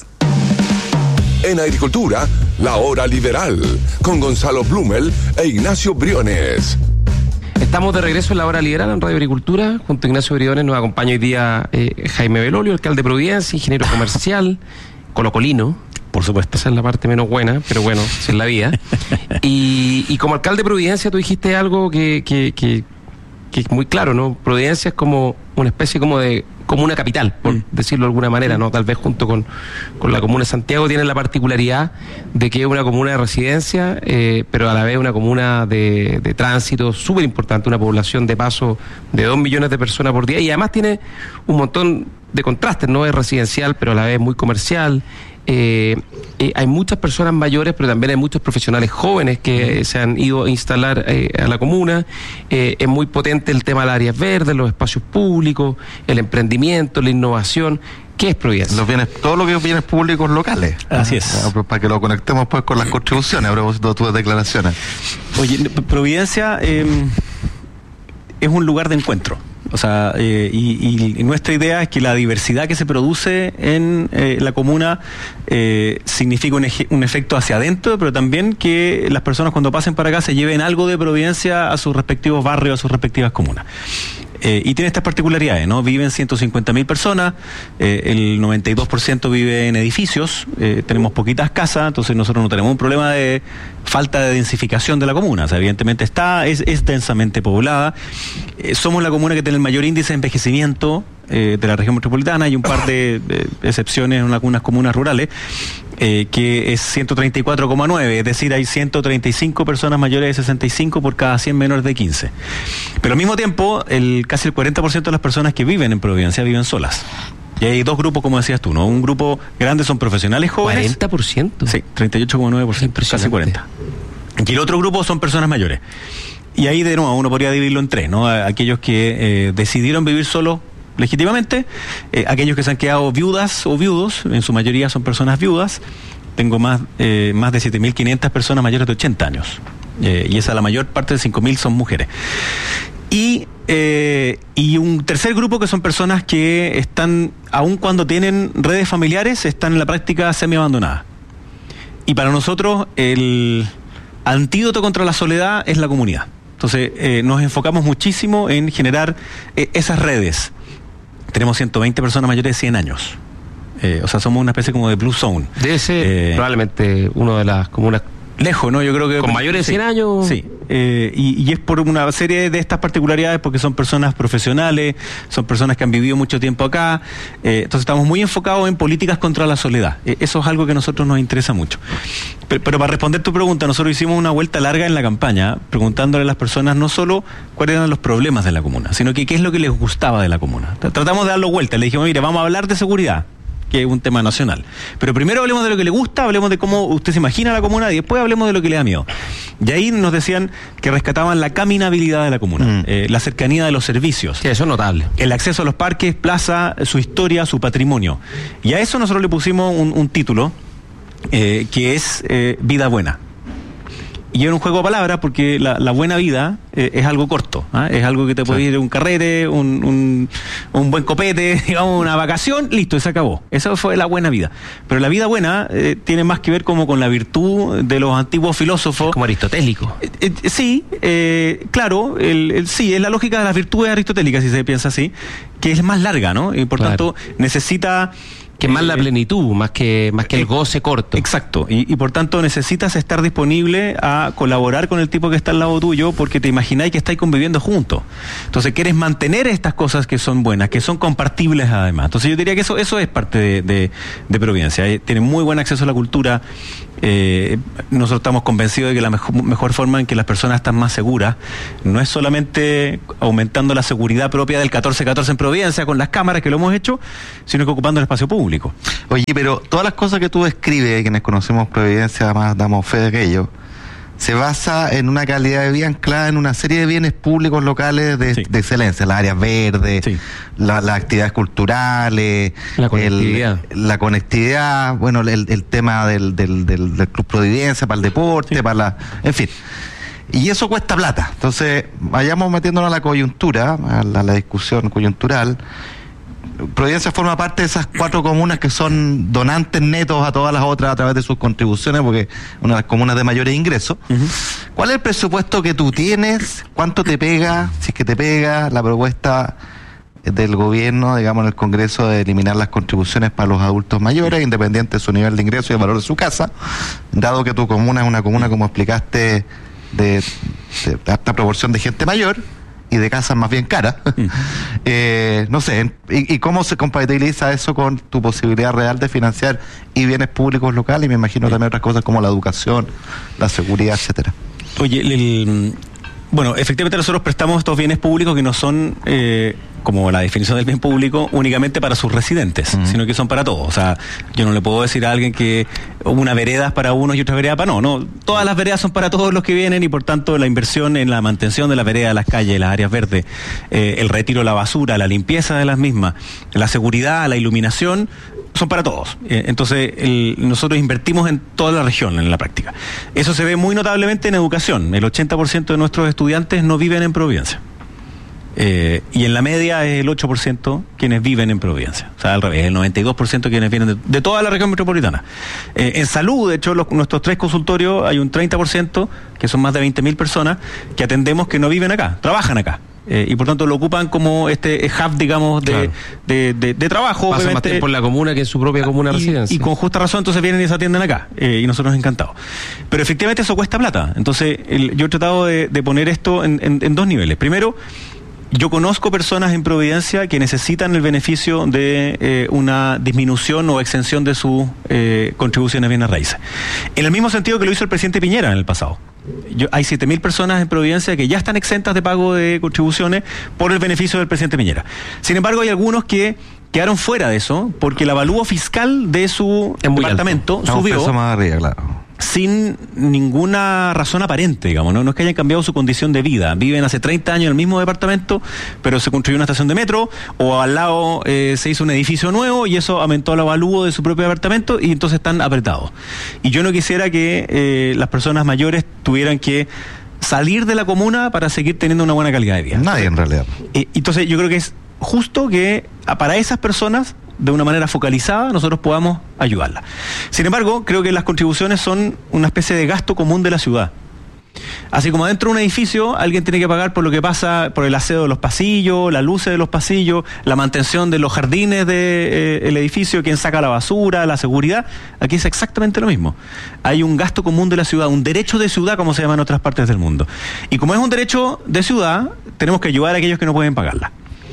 En Agricultura, la hora liberal, con Gonzalo Blumel e Ignacio Briones. Estamos de regreso en la hora liberal en Radio Agricultura. Junto a Ignacio Briones nos acompaña hoy día eh, Jaime Belolio, alcalde de Providencia, ingeniero comercial, colocolino. Por supuesto. Esa es la parte menos buena, pero bueno, esa es la vida. Y, y como alcalde de Providencia, tú dijiste algo que, que, que, que es muy claro, ¿no? Providencia es como una especie como de comuna capital, por mm. decirlo de alguna manera, ¿no? Tal vez junto con, con la comuna de Santiago tiene la particularidad de que es una comuna de residencia, eh, pero a la vez una comuna de, de tránsito súper importante, una población de paso de dos millones de personas por día, y además tiene un montón de contrastes, no es residencial, pero a la vez muy comercial. Eh, eh, hay muchas personas mayores, pero también hay muchos profesionales jóvenes que eh, se han ido a instalar eh, a la comuna. Eh, es muy potente el tema de las áreas verdes, los espacios públicos, el emprendimiento, la innovación. ¿Qué es Providencia? Los bienes, todo lo que es bienes públicos locales. Así es. Ah, para que lo conectemos pues con las contribuciones, a propósito de tus declaraciones. Oye, Providencia eh, es un lugar de encuentro. O sea, eh, y, y nuestra idea es que la diversidad que se produce en eh, la comuna eh, significa un, eje, un efecto hacia adentro, pero también que las personas cuando pasen para acá se lleven algo de Providencia a sus respectivos barrios, a sus respectivas comunas. Eh, y tiene estas particularidades, ¿no? Viven ciento cincuenta mil personas, eh, el noventa y dos por ciento vive en edificios, eh, tenemos poquitas casas, entonces nosotros no tenemos un problema de falta de densificación de la comuna. O sea, evidentemente está, es, es densamente poblada. Eh, somos la comuna que tiene el mayor índice de envejecimiento eh, de la región metropolitana, y un par de, de excepciones en algunas comunas rurales, eh, que es ciento treinta y cuatro coma nueve, es decir, hay ciento treinta y cinco personas mayores de sesenta y cinco por cada cien menores de quince. Pero al mismo tiempo, el casi el cuarenta por ciento de las personas que viven en Providencia viven solas. Y hay dos grupos, como decías tú, ¿no? Un grupo grande son profesionales jóvenes. ¿cuarenta por ciento? Sí, treinta y ocho coma nueve por ciento, casi cuarenta por ciento. Y el otro grupo son personas mayores. Y ahí, de nuevo, uno podría dividirlo en tres, ¿no? Aquellos que eh, decidieron vivir solos legítimamente, eh, aquellos que se han quedado viudas o viudos, en su mayoría son personas viudas. Tengo más, eh, más de siete mil quinientas personas mayores de ochenta años. Eh, y esa, la mayor parte de cinco mil son mujeres. Y, eh, y un tercer grupo que son personas que están, aun cuando tienen redes familiares, están en la práctica semi-abandonadas. Y para nosotros el antídoto contra la soledad es la comunidad. Entonces eh, nos enfocamos muchísimo en generar eh, esas redes. Tenemos ciento veinte personas mayores de cien años. Eh, o sea, somos una especie como de Blue Zone. Debe ser eh, probablemente una de las comunas lejos, ¿no? Yo creo que... Con mayores de cien sí, años. Sí, eh, y, y es por una serie de estas particularidades, porque son personas profesionales, son personas que han vivido mucho tiempo acá, eh, entonces estamos muy enfocados en políticas contra la soledad. Eh, eso es algo que a nosotros nos interesa mucho. Pero, pero para responder tu pregunta, nosotros hicimos una vuelta larga en la campaña, preguntándole a las personas no solo cuáles eran los problemas de la comuna, sino que qué es lo que les gustaba de la comuna. Tratamos de darlo vuelta, le dijimos, mire, vamos a hablar de seguridad, que es un tema nacional. Pero primero hablemos de lo que le gusta, hablemos de cómo usted se imagina la comuna, y después hablemos de lo que le da miedo. Y ahí nos decían que rescataban la caminabilidad de la comuna, mm. eh, la cercanía de los servicios. Sí, eso es notable. El acceso a los parques, plaza, su historia, su patrimonio. Y a eso nosotros le pusimos un, un título, eh, que es eh, Vida Buena. Y era un juego de palabras porque la, la buena vida eh, es algo corto, ¿eh? Es algo que te puede Sí. ir a un carrete, un, un, un buen copete, digamos, una vacación, listo, y se acabó. Esa fue la buena vida. Pero la vida buena eh, tiene más que ver como con la virtud de los antiguos filósofos. Como aristotélico. Eh, eh, sí, eh, claro, el, el, sí, es la lógica de las virtudes aristotélicas, si se piensa así, que es más larga, ¿no? Y por Claro. tanto necesita... Que es más eh, la plenitud, más que, más que el eh, goce corto. Exacto, y, y por tanto necesitas estar disponible a colaborar con el tipo que está al lado tuyo porque te imagináis que estáis conviviendo juntos. Entonces quieres mantener estas cosas que son buenas, que son compartibles además. Entonces yo diría que eso, eso es parte de, de, de Providencia. Eh, Tiene muy buen acceso a la cultura. Eh, nosotros estamos convencidos de que la mejor, mejor forma en que las personas están más seguras no es solamente aumentando la seguridad propia del catorce catorce en Providencia con las cámaras que lo hemos hecho, sino que ocupando el espacio público. Oye, pero todas las cosas que tú describes, quienes conocemos Providencia, además damos fe de aquello, se basa en una calidad de vida anclada en una serie de bienes públicos locales de, Sí. de excelencia, las áreas verdes, Sí. la- las actividades culturales, La conectividad. el- la conectividad, bueno, el, el tema del, del, del, del Club Providencia para el deporte, Sí. para la, en fin. Y eso cuesta plata. Entonces, vayamos metiéndonos a la coyuntura, a la, a la discusión coyuntural. Providencia forma parte de esas cuatro comunas que son donantes netos a todas las otras a través de sus contribuciones, porque es una de las comunas de mayores ingresos. Uh-huh. ¿Cuál es el presupuesto que tú tienes? ¿Cuánto te pega? Si es que te pega la propuesta del gobierno, digamos, en el Congreso de eliminar las contribuciones para los adultos mayores, independiente de su nivel de ingreso y el valor de su casa, dado que tu comuna es una comuna, como explicaste, de, de alta proporción de gente mayor y de casas más bien caras. eh, no sé, y, ¿y cómo se compatibiliza eso con tu posibilidad real de financiar y bienes públicos locales? Y me imagino también otras cosas como la educación, la seguridad, etcétera. Oye, el, el- bueno, efectivamente nosotros prestamos estos bienes públicos que no son, eh, como la definición del bien público, únicamente para sus residentes, Ujú. sino que son para todos. O sea, yo no le puedo decir a alguien que una vereda es para unos y otra vereda para no, no. Todas las veredas son para todos los que vienen y por tanto la inversión en la mantención de las veredas, las calles, las áreas verdes, eh, el retiro de la basura, la limpieza de las mismas, la seguridad, la iluminación, son para todos. Eh, entonces, el- nosotros invertimos en toda la región en la práctica. Eso se ve muy notablemente en educación. El ochenta por ciento de nuestros estudiantes no viven en Providencia. Eh, y en la media es el ocho por ciento quienes viven en Providencia. O sea, al revés, el noventa y dos por ciento quienes vienen de, de toda la región metropolitana. Eh, en salud, de hecho, los- nuestros tres consultorios hay un treinta por ciento, que son más de veinte mil personas, que atendemos que no viven acá, trabajan acá. Eh, y por tanto lo ocupan como este hub, digamos, de, Claro. de, de- de trabajo. Pasan más obviamente. tiempo en la comuna que en su propia comuna Y- residencia. Y con justa razón, entonces vienen y se atienden acá. Eh, y nosotros encantados. Pero efectivamente eso cuesta plata. Entonces, el- yo he tratado de, de poner esto en, en- en dos niveles. Primero, yo conozco personas en Providencia que necesitan el beneficio de eh, una disminución o exención de sus eh, contribuciones bienes raíces. En el mismo sentido que lo hizo el presidente Piñera en el pasado. Yo, hay siete mil personas en Providencia que ya están exentas de pago de contribuciones por el beneficio del presidente Piñera. Sin embargo, hay algunos que quedaron fuera de eso porque el avalúo fiscal de su Es muy departamento Estamos subió peso más arriba, claro. sin ninguna razón aparente, digamos, ¿no? No es que hayan cambiado su condición de vida. Viven hace treinta años en el mismo departamento, pero se construyó una estación de metro, o al lado eh, se hizo un edificio nuevo y eso aumentó el avalúo de su propio departamento y entonces están apretados. Y yo no quisiera que eh, las personas mayores tuvieran que salir de la comuna para seguir teniendo una buena calidad de vida. Nadie en realidad. Eh, entonces yo creo que es justo que a- para esas personas, de una manera focalizada, nosotros podamos ayudarlas. Sin embargo, creo que las contribuciones son una especie de gasto común de la ciudad. Así como dentro de un edificio alguien tiene que pagar por lo que pasa, por el aseo de los pasillos, las luces de los pasillos, la mantención de los jardines del edificio, quien saca la basura, la seguridad, aquí es exactamente lo mismo. Hay un gasto común de la ciudad, un derecho de ciudad, como se llama en otras partes del mundo. Y como es un derecho de ciudad, tenemos que ayudar a aquellos que no pueden pagarla.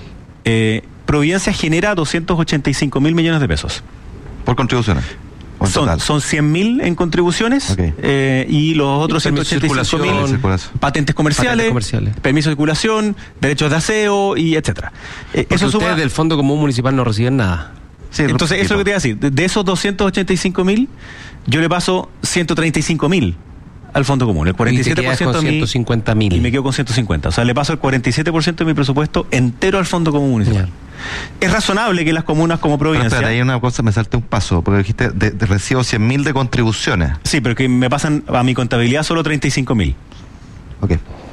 Eh, Providencia genera doscientos ochenta y cinco mil millones de pesos. Por contribuciones. ¿O en Son, total? son cien mil en contribuciones, Ok. eh, y los otros Y permiso ciento ochenta y cinco de mil circulación. patentes comerciales, Patentes comerciales. permiso de circulación, derechos de aseo y etcétera. Eh, Porque eso ustedes suma, del Fondo Común Municipal no reciben nada. Sí, entonces eso es lo que te iba a decir. De, de esos doscientos ochenta y cinco mil, yo le paso ciento treinta y cinco mil al fondo común. El cuarenta y siete por ciento y te quedas con a mí, ciento cincuenta mil. Y me quedo con ciento cincuenta. O sea, le paso el cuarenta y siete por ciento de mi presupuesto entero al fondo común municipal. Yeah. Es razonable que las comunas como Providencia... Pero espera, hay una cosa, me salté un paso, porque dijiste, de, de recibo cien mil de contribuciones. Sí, pero que me pasan a mi contabilidad solo treinta y cinco mil. Ok.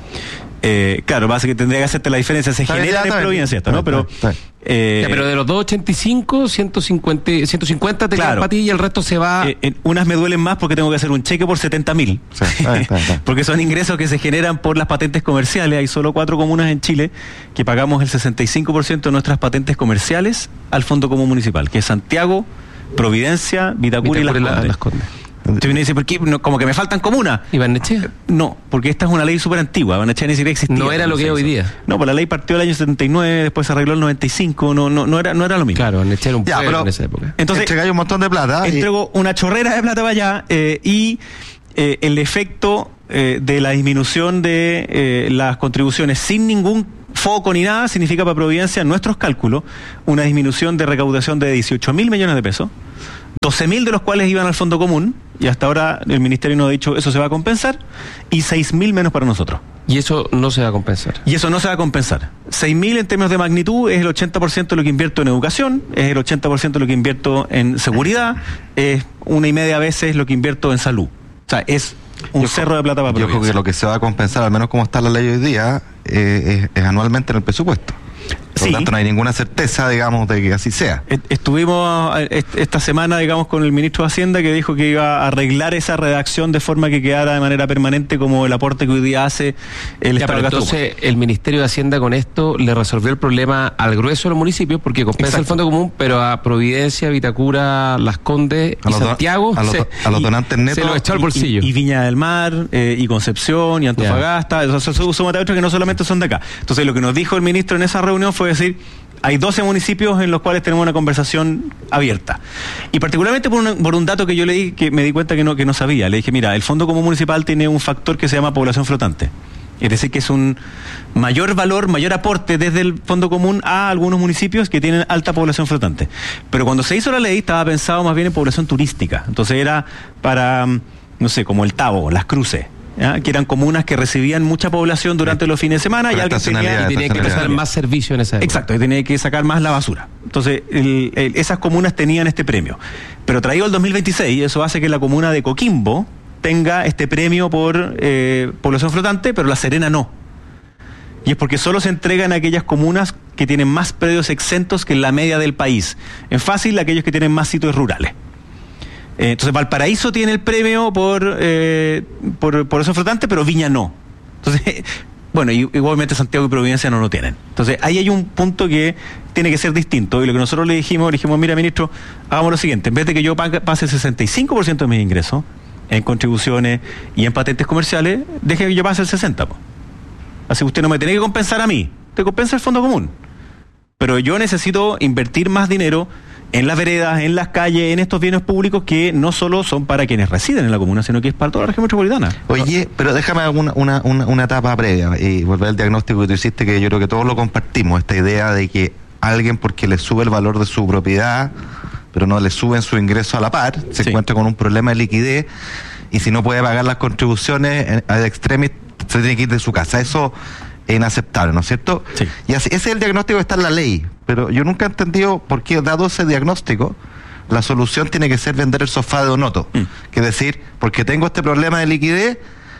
Eh, claro, base que tendría que hacerte la diferencia, se genera en Providencia esto, ¿no? Pero, eh, ya, pero de los doscientos ochenta y cinco, ciento cincuenta, ciento cincuenta te claro, quedan para ti y el resto se va. Eh, en unas me duelen más porque tengo que hacer un cheque por setenta mil. Sí, porque son ingresos que se generan por las patentes comerciales. Hay solo cuatro comunas en Chile que pagamos el sesenta y cinco por ciento de nuestras patentes comerciales al Fondo Común Municipal, que es Santiago, Providencia, Vitacura, Vitacura y Las Condes. Las Condes. Usted viene y dice, ¿por qué? No, como que me faltan comunas. ¿Y Barnechea? No, porque esta es una ley súper antigua. Barnechea ni siquiera existía. No era lo que es hoy día. No, pues la ley partió el año setenta y nueve, después se arregló el noventa y cinco. No, no, no, era, no era lo mismo. Claro, Barnechea era un ya, pueblo pero en esa época. Entonces, entregáis un montón de plata. Entrego y... una chorrera de plata para allá eh, y eh, el efecto eh, de la disminución de eh, las contribuciones sin ningún foco ni nada significa para Providencia, en nuestros cálculos, una disminución de recaudación de dieciocho mil millones de pesos. doce mil de los cuales iban al fondo común, y hasta ahora el ministerio nos ha dicho eso se va a compensar, y seis mil menos para nosotros. Y eso no se va a compensar. Y eso no se va a compensar. seis mil en términos de magnitud es el ochenta por ciento de lo que invierto en educación, es el ochenta por ciento de lo que invierto en seguridad, es una y media veces lo que invierto en salud. O sea, es un yo cerro de plata para Providencia. Yo creo que lo que se va a compensar, al menos como está la ley hoy día, eh, es, es anualmente en el presupuesto. Por lo sí. tanto, no hay ninguna certeza, digamos, de que así sea. Estuvimos esta semana, digamos, con el ministro de Hacienda que dijo que iba a arreglar esa redacción de forma que quedara de manera permanente como el aporte que hoy día hace el ya, Estado de gasto. Entonces, el Ministerio de Hacienda con esto le resolvió el problema al grueso de los municipios porque compensa Exacto. el Fondo Común, pero a Providencia, Vitacura, Las Condes y Santiago a los, se, a los donantes netos se lo echó al bolsillo. Y, y Viña del Mar, eh, y Concepción, y Antofagasta, yeah. esos son suma otros que no solamente son de acá. Entonces, lo que nos dijo el ministro en esa reunión fue decir, hay doce municipios en los cuales tenemos una conversación abierta. Y particularmente por un, por un dato que yo le di, que me di cuenta que no, que no sabía. Le dije, mira, el Fondo Común Municipal tiene un factor que se llama población flotante. Es decir, que es un mayor valor, mayor aporte desde el Fondo Común a algunos municipios que tienen alta población flotante. Pero cuando se hizo la ley estaba pensado más bien en población turística. Entonces era para, no sé, como el Tabo, Las Cruces, ¿ya? Que eran comunas que recibían mucha población durante los fines de semana y alguien tenía, y tenía que prestar más servicio en esa época. Exacto, y tenía que sacar más la basura. Entonces, el, el, esas comunas tenían este premio. Pero traído el dos mil veintiséis, eso hace que la comuna de Coquimbo tenga este premio por eh, población flotante, pero La Serena no. Y es porque solo se entregan a aquellas comunas que tienen más predios exentos que la media del país. En fácil, aquellos que tienen más sitios rurales. Entonces Valparaíso tiene el premio por eh, por población flotante, pero Viña no. Entonces, bueno, igualmente Santiago y Providencia no lo tienen. Entonces ahí hay un punto que tiene que ser distinto. Y lo que nosotros le dijimos, le dijimos, mira, ministro, hagamos lo siguiente. En vez de que yo pase el sesenta y cinco por ciento de mis ingresos en contribuciones y en patentes comerciales, deje que yo pase el sesenta por ciento. Así que usted no me tiene que compensar a mí, te compensa el Fondo Común. Pero yo necesito invertir más dinero en las veredas, en las calles, en estos bienes públicos que no solo son para quienes residen en la comuna, sino que es para toda la región metropolitana. Oye, pero déjame una, una, una, una etapa previa y volver al diagnóstico que tú hiciste, que yo creo que todos lo compartimos, esta idea de que alguien, porque le sube el valor de su propiedad, pero no le suben su ingreso a la par, se sí. encuentra con un problema de liquidez, y si no puede pagar las contribuciones ad extremis, se tiene que ir de su casa. Eso es inaceptable, ¿no es cierto? Sí. Y así, ese es el diagnóstico que está en la ley, pero yo nunca he entendido por qué, dado ese diagnóstico, la solución tiene que ser vender el sofá de Donoto, mm. que es decir, porque tengo este problema de liquidez,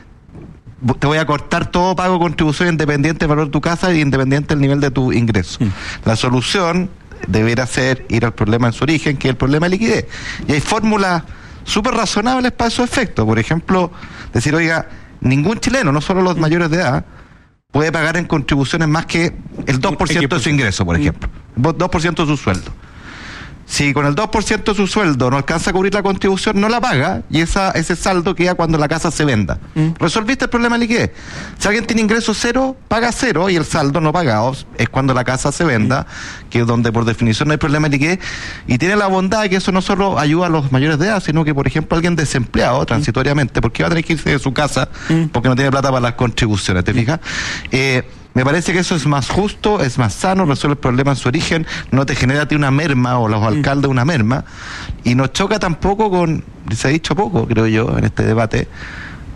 te voy a cortar todo pago de contribución independiente del valor de tu casa y independiente del nivel de tu ingreso. Mm. La solución debería ser ir al problema en su origen, que es el problema de liquidez. Y hay fórmulas súper razonables para esos efectos. Por ejemplo, decir, oiga, ningún chileno, no solo los mayores de edad, puede pagar en contribuciones más que el dos por ciento de su ingreso, por ejemplo. dos por ciento de su sueldo. Si con el dos por ciento de su sueldo no alcanza a cubrir la contribución, no la paga, y esa, ese saldo queda cuando la casa se venda. Mm. Resolviste el problema de liquidez. Si alguien tiene ingreso cero, paga cero, y el saldo no pagado es cuando la casa se venda, mm. que es donde por definición no hay problema de liquidez, y tiene la bondad de que eso no solo ayuda a los mayores de edad, sino que, por ejemplo, alguien desempleado transitoriamente, porque va a tener que irse de su casa mm. porque no tiene plata para las contribuciones, ¿te fijas? Eh, Me parece que eso es más justo, es más sano, resuelve el problema en su origen, no te genera a ti una merma o los alcaldes una merma, y nos choca tampoco con, se ha dicho poco, creo yo, en este debate,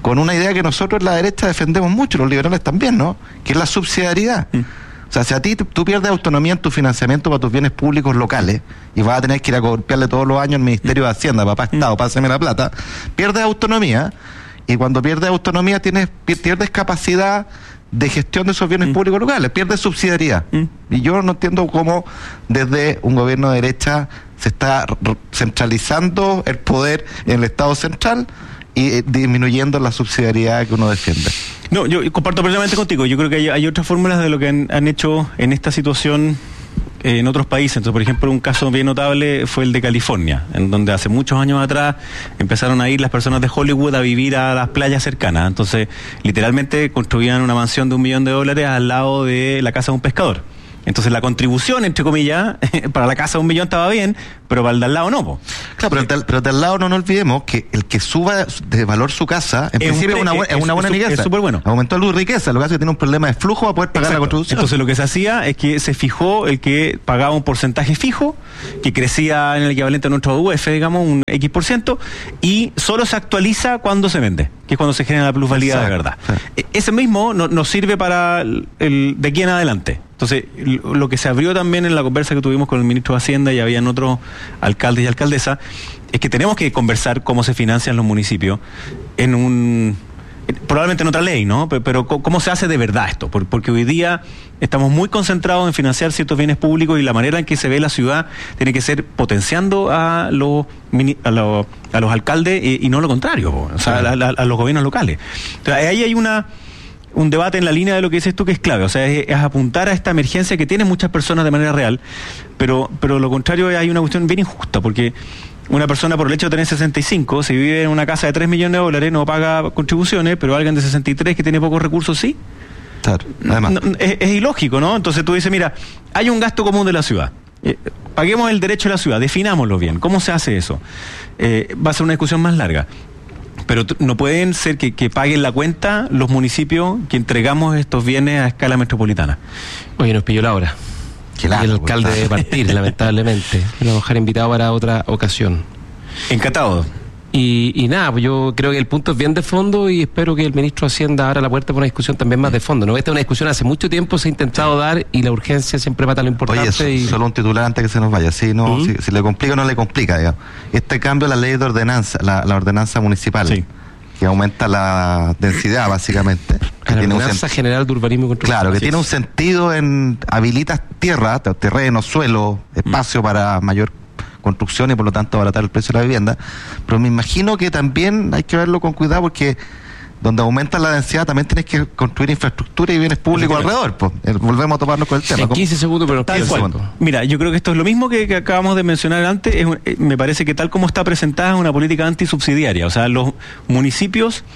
con una idea que nosotros en la derecha defendemos mucho, los liberales también, ¿no? Que es la subsidiariedad. Mm. O sea, si a ti tú pierdes autonomía en tu financiamiento para tus bienes públicos locales y vas a tener que ir a golpearle todos los años al Ministerio de Hacienda, papá Estado, pásame la plata, pierdes autonomía, y cuando pierdes autonomía tienes pierdes capacidad de gestión de esos bienes mm. públicos locales, pierdes subsidiariedad. Mm. Y yo no entiendo cómo desde un gobierno de derecha se está centralizando el poder en el Estado central y eh, disminuyendo la subsidiariedad que uno defiende. No, yo comparto plenamente contigo. Yo creo que hay, hay otras fórmulas de lo que han, han hecho en esta situación eh, en otros países. Entonces, por ejemplo, un caso bien notable fue el de California, en donde hace muchos años atrás empezaron a ir las personas de Hollywood a vivir a las playas cercanas. Entonces, literalmente construían una mansión de un millón de dólares al lado de la casa de un pescador. Entonces la contribución, entre comillas, para la casa de un millón estaba bien, pero para el de al lado no, po. Claro, pero, del, pero del lado no nos olvidemos que el que suba de valor su casa, en es principio un, es una, bu- es una buena es, riqueza. Es súper bueno. Aumentó la riqueza, lo que hace es que tiene un problema de flujo para poder pagar. Exacto. La contribución. Entonces lo que se hacía es que se fijó el que pagaba un porcentaje fijo, que crecía en el equivalente a nuestro U F, digamos, un X por ciento, y solo se actualiza cuando se vende, que es cuando se genera la plusvalía. Exacto. De verdad. Sí. Ese mismo no, nos sirve para el, el de aquí en adelante. Entonces, lo que se abrió también en la conversa que tuvimos con el ministro de Hacienda, y habían otros alcaldes y alcaldesas, es que tenemos que conversar cómo se financian los municipios en un... probablemente en otra ley, ¿no? Pero cómo se hace de verdad esto, porque hoy día estamos muy concentrados en financiar ciertos bienes públicos, y la manera en que se ve la ciudad tiene que ser potenciando a los a los, a los alcaldes y, y no lo contrario, o sea, a, a, a los gobiernos locales. Entonces, ahí hay una... un debate en la línea de lo que dices tú que es clave, o sea, es, es apuntar a esta emergencia que tienen muchas personas de manera real, pero pero lo contrario, hay una cuestión bien injusta, porque una persona por el hecho de tener sesenta y cinco, si vive en una casa de tres millones de dólares, no paga contribuciones, pero alguien de sesenta y tres que tiene pocos recursos, sí. Claro, además. No, es, es ilógico, ¿no? Entonces tú dices, mira, hay un gasto común de la ciudad. Eh, paguemos el derecho de la ciudad, definámoslo bien. ¿Cómo se hace eso? Eh, va a ser una discusión más larga. Pero t- no pueden ser que, que paguen la cuenta los municipios que entregamos estos bienes a escala metropolitana. Oye, nos pilló la hora. Claro, y el alcalde debe partir, lamentablemente. Lo vamos a dejar invitado para otra ocasión. Encantado. Y, y nada, pues yo creo que el punto es bien de fondo, y espero que el ministro de Hacienda abra la puerta para una discusión también más de fondo. ¿No? Esta es una discusión hace mucho tiempo, se ha intentado dar, y la urgencia siempre mata lo importante. Oye, so, y... solo un titular antes que se nos vaya. Si, no, ¿Mm? si, si le complica o no le complica, digamos. Este cambio de la ley de ordenanza, la, la ordenanza municipal, sí, que aumenta la densidad, básicamente. La ordenanza general de urbanismo y construcción. Claro, que tiene un sentido en habilitas tierra, terreno, suelo, espacio mm. para mayor construcción y por lo tanto abaratar el precio de la vivienda, pero me imagino que también hay que verlo con cuidado, porque donde aumenta la densidad también tienes que construir infraestructura y bienes públicos alrededor, pues. Volvemos a toparnos con el tema. En quince segundos, pero tal cual. Mira, yo creo que esto es lo mismo que, que acabamos de mencionar antes. Es un, eh, me parece que tal como está presentada es una política antisubsidiaria. O sea, los municipios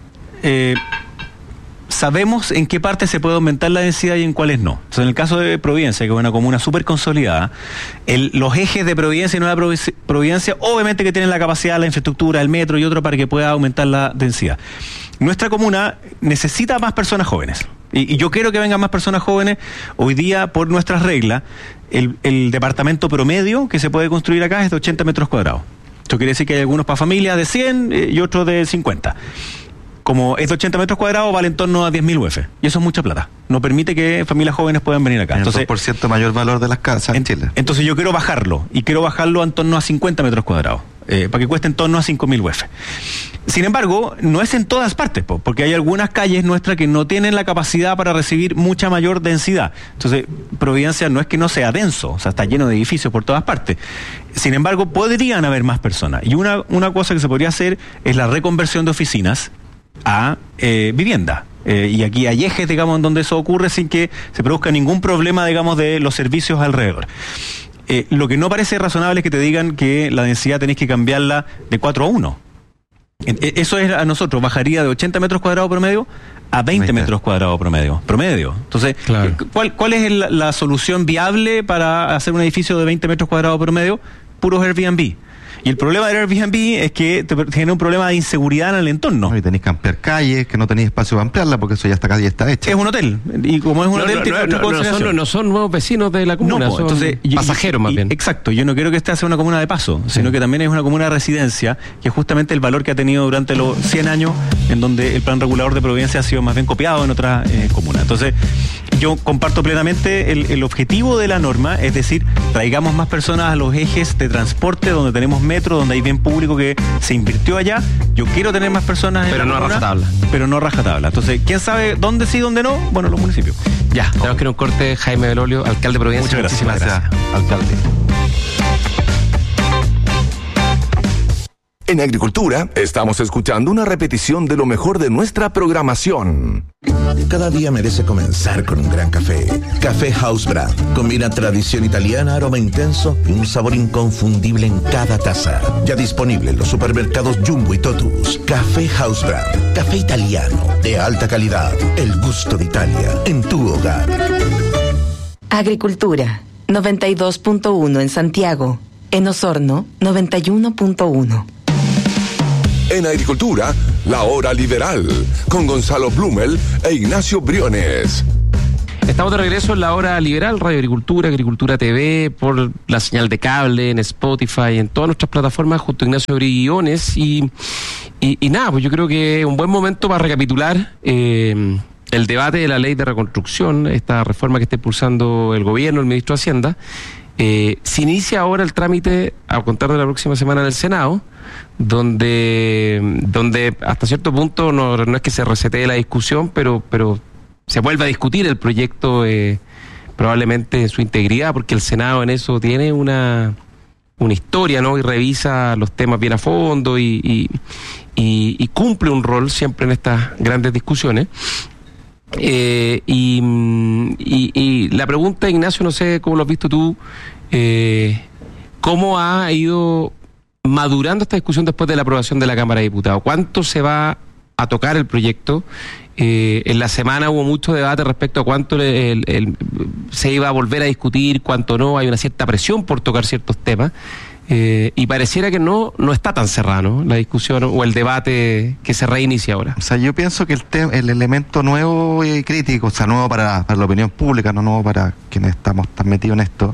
eh, sabemos en qué parte se puede aumentar la densidad y en cuáles no. Entonces, en el caso de Providencia, que es una comuna súper consolidada, el, los ejes de Providencia y Nueva Providencia, obviamente que tienen la capacidad, la infraestructura, el metro y otro para que pueda aumentar la densidad. Nuestra comuna necesita más personas jóvenes. Y, y yo quiero que vengan más personas jóvenes. Hoy día, por nuestras reglas, el, el departamento promedio que se puede construir acá es de ochenta metros cuadrados. Esto quiere decir que hay algunos para familias de cien eh, y otros de cincuenta. Como es de ochenta metros cuadrados, vale en torno a diez mil U F. Y eso es mucha plata. No permite que familias jóvenes puedan venir acá. En entonces, el dos por ciento mayor valor de las casas en, en Chile. Entonces yo quiero bajarlo. Y quiero bajarlo en torno a cincuenta metros cuadrados. Eh, para que cueste en torno a cinco mil U F. Sin embargo, no es en todas partes, po, porque hay algunas calles nuestras que no tienen la capacidad para recibir mucha mayor densidad. Entonces, Providencia no es que no sea denso, o sea, está lleno de edificios por todas partes. Sin embargo, podrían haber más personas. Y una, una cosa que se podría hacer es la reconversión de oficinas a eh, vivienda. Eh, y aquí hay ejes, digamos, en donde eso ocurre sin que se produzca ningún problema, digamos, de los servicios alrededor. Eh, lo que no parece razonable es que te digan que la densidad tenés que cambiarla de cuatro a uno. Eh, eso es a nosotros, bajaría de ochenta metros cuadrados promedio a veinte metros cuadrados promedio. Promedio. Entonces, claro. ¿cuál, ¿cuál es el, la solución viable para hacer un edificio de veinte metros cuadrados promedio? Puros Airbnb. Y el problema del Airbnb es que te genera un problema de inseguridad en el entorno. No, y tenéis que ampliar calles, que no tenéis espacio para ampliarla, porque eso ya esta calle está hecha. Es un hotel. Y como es un No, hotel, no, tiene no, otra no, no consideración. son, no son nuevos vecinos de la comuna, No, po, son entonces, y- pasajeros y- más y- bien. Exacto, yo no quiero que esta sea una comuna de paso, sino que también es una comuna de residencia, que es justamente el valor que ha tenido durante los cien años, en donde el plan regulador de Providencia ha sido más bien copiado en otras eh, comunas. Entonces, yo comparto plenamente el, el objetivo de la norma, es decir, traigamos más personas a los ejes de transporte, donde tenemos metro, donde hay bien público que se invirtió allá. Yo quiero tener más personas en Pero la no a comuna, rajatabla. Pero no a rajatabla. Entonces, ¿quién sabe dónde sí, dónde no? Bueno, los municipios. Ya, tenemos que ir a un corte. Jaime Belolio, alcalde de Providencia. Muchas gracias. Muchísimas gracias. alcalde. En Agricultura estamos escuchando una repetición de lo mejor de nuestra programación. Cada día merece comenzar con un gran café. Café House Brand. Combina tradición italiana, aroma intenso y un sabor inconfundible en cada taza. Ya disponible en los supermercados Jumbo y Totus. Café House Brand. Café italiano de alta calidad. El gusto de Italia en tu hogar. Agricultura, noventa y dos punto uno en Santiago. En Osorno, noventa y uno punto uno. En Agricultura, la hora liberal, con Gonzalo Blumel e Ignacio Briones. Estamos de regreso en la hora liberal, Radio Agricultura, Agricultura T V, por la señal de cable, en Spotify, en todas nuestras plataformas, junto a Ignacio Briones. Y, y, y nada, pues yo creo que es un buen momento para recapitular eh, el debate de la ley de reconstrucción, esta reforma que está impulsando el gobierno, el ministro de Hacienda. Eh, se inicia ahora el trámite a contar de la próxima semana en el Senado, donde donde hasta cierto punto no, no es que se resetee la discusión, pero pero se vuelve a discutir el proyecto eh, probablemente en su integridad, porque el Senado en eso tiene una una historia, ¿no? Y revisa los temas bien a fondo y, y, y, y cumple un rol siempre en estas grandes discusiones. Eh, y, y, y la pregunta, Ignacio, no sé cómo lo has visto tú, eh, ¿cómo ha ido madurando esta discusión después de la aprobación de la Cámara de Diputados? ¿Cuánto se va a tocar el proyecto? Eh, en la semana hubo mucho debate respecto a cuánto el, el, el, se iba a volver a discutir, cuánto no. Hay una cierta presión por tocar ciertos temas. Eh, y pareciera que no no está tan cerrada, ¿no?, la discusión o el debate que se reinicia ahora. O sea, yo pienso que el te- el elemento nuevo y crítico, o sea, nuevo para, para la opinión pública, no nuevo para quienes estamos tan metidos en esto,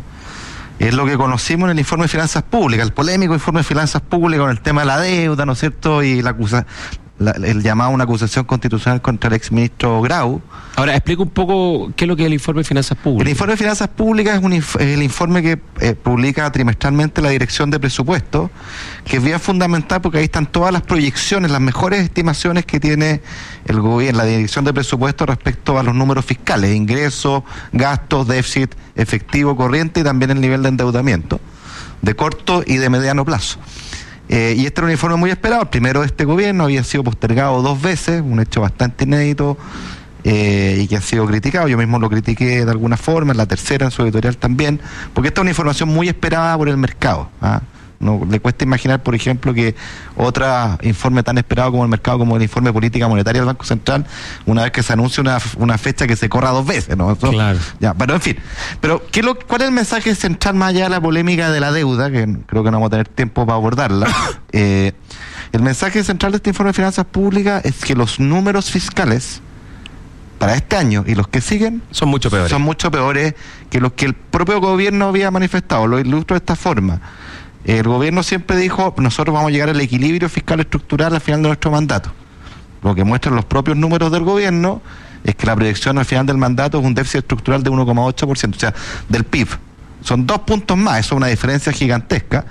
es lo que conocimos en el informe de finanzas públicas, el polémico informe de finanzas públicas con el tema de la deuda, ¿no es cierto?, y la acusa, la, el llamado a una acusación constitucional contra el exministro Grau. Ahora, explica un poco qué es lo que es el informe de finanzas públicas. El informe de finanzas públicas es un inf- el informe que eh, publica trimestralmente la Dirección de Presupuesto, que es bien fundamental porque ahí están todas las proyecciones, las mejores estimaciones que tiene el gobierno, la Dirección de Presupuesto respecto a los números fiscales, ingresos, gastos, déficit efectivo, corriente y también el nivel de endeudamiento de corto y de mediano plazo. Eh, y este era un informe muy esperado. El primero de este gobierno había sido postergado dos veces, un hecho bastante inédito. Eh, y que ha sido criticado, yo mismo lo critiqué de alguna forma, en la tercera, en su editorial también, porque esta es una información muy esperada por el mercado. ¿ah? No le cuesta imaginar, por ejemplo, que otro informe tan esperado como el mercado, como el informe de política monetaria del Banco Central, una vez que se anuncia una, una fecha que se corra dos veces, ¿no? Eso, claro. Ya, pero en fin, pero ¿qué lo, ¿cuál es el mensaje central más allá de la polémica de la deuda, que creo que no vamos a tener tiempo para abordarla? eh, el mensaje central de este informe de finanzas públicas es que los números fiscales para este año y los que siguen son mucho peores. Son mucho peores que los que el propio gobierno había manifestado. Lo ilustro de esta forma. El gobierno siempre dijo, nosotros vamos a llegar al equilibrio fiscal estructural al final de nuestro mandato. Lo que muestran los propios números del gobierno es que la proyección al final del mandato es un déficit estructural de uno coma ocho por ciento, o sea, del P I B. Son dos puntos más, eso es una diferencia gigantesca.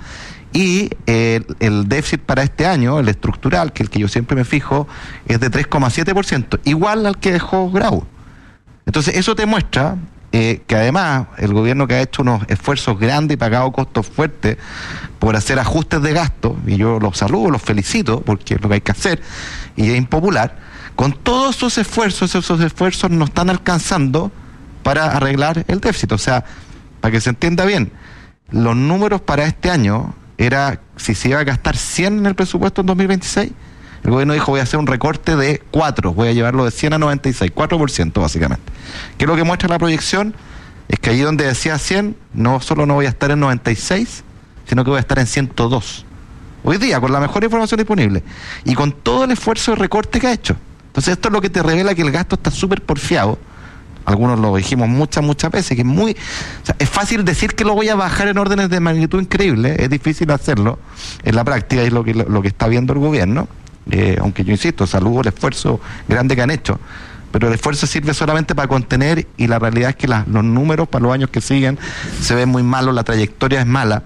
Y eh, el déficit para este año, el estructural, que el que yo siempre me fijo, es de tres coma siete por ciento, igual al que dejó Grau. Entonces eso te muestra eh, que además el gobierno, que ha hecho unos esfuerzos grandes y pagado costos fuertes por hacer ajustes de gasto, y yo los saludo, los felicito, porque es lo que hay que hacer, y es impopular, con todos esos esfuerzos, esos esfuerzos no están alcanzando para arreglar el déficit. O sea, para que se entienda bien, los números para este año era, si se iba a gastar cien en el presupuesto en dos mil veintiséis, el gobierno dijo, voy a hacer un recorte de cuatro, voy a llevarlo de cien a noventa y seis, cuatro por ciento básicamente. ¿Qué es lo que muestra la proyección? Es que allí donde decía cien, no solo no voy a estar en noventa y seis, sino que voy a estar en ciento dos. hoy día, con la mejor información disponible, y con todo el esfuerzo de recorte que ha hecho. Entonces esto es lo que te revela que el gasto está súper porfiado. Algunos lo dijimos muchas, muchas veces, que es muy... O sea, es fácil decir que lo voy a bajar en órdenes de magnitud increíble, es difícil hacerlo en la práctica, y es lo que, lo, lo que está viendo el gobierno, eh, aunque yo insisto, saludo el esfuerzo grande que han hecho, pero el esfuerzo sirve solamente para contener, y la realidad es que la, los números para los años que siguen se ven muy malos, la trayectoria es mala.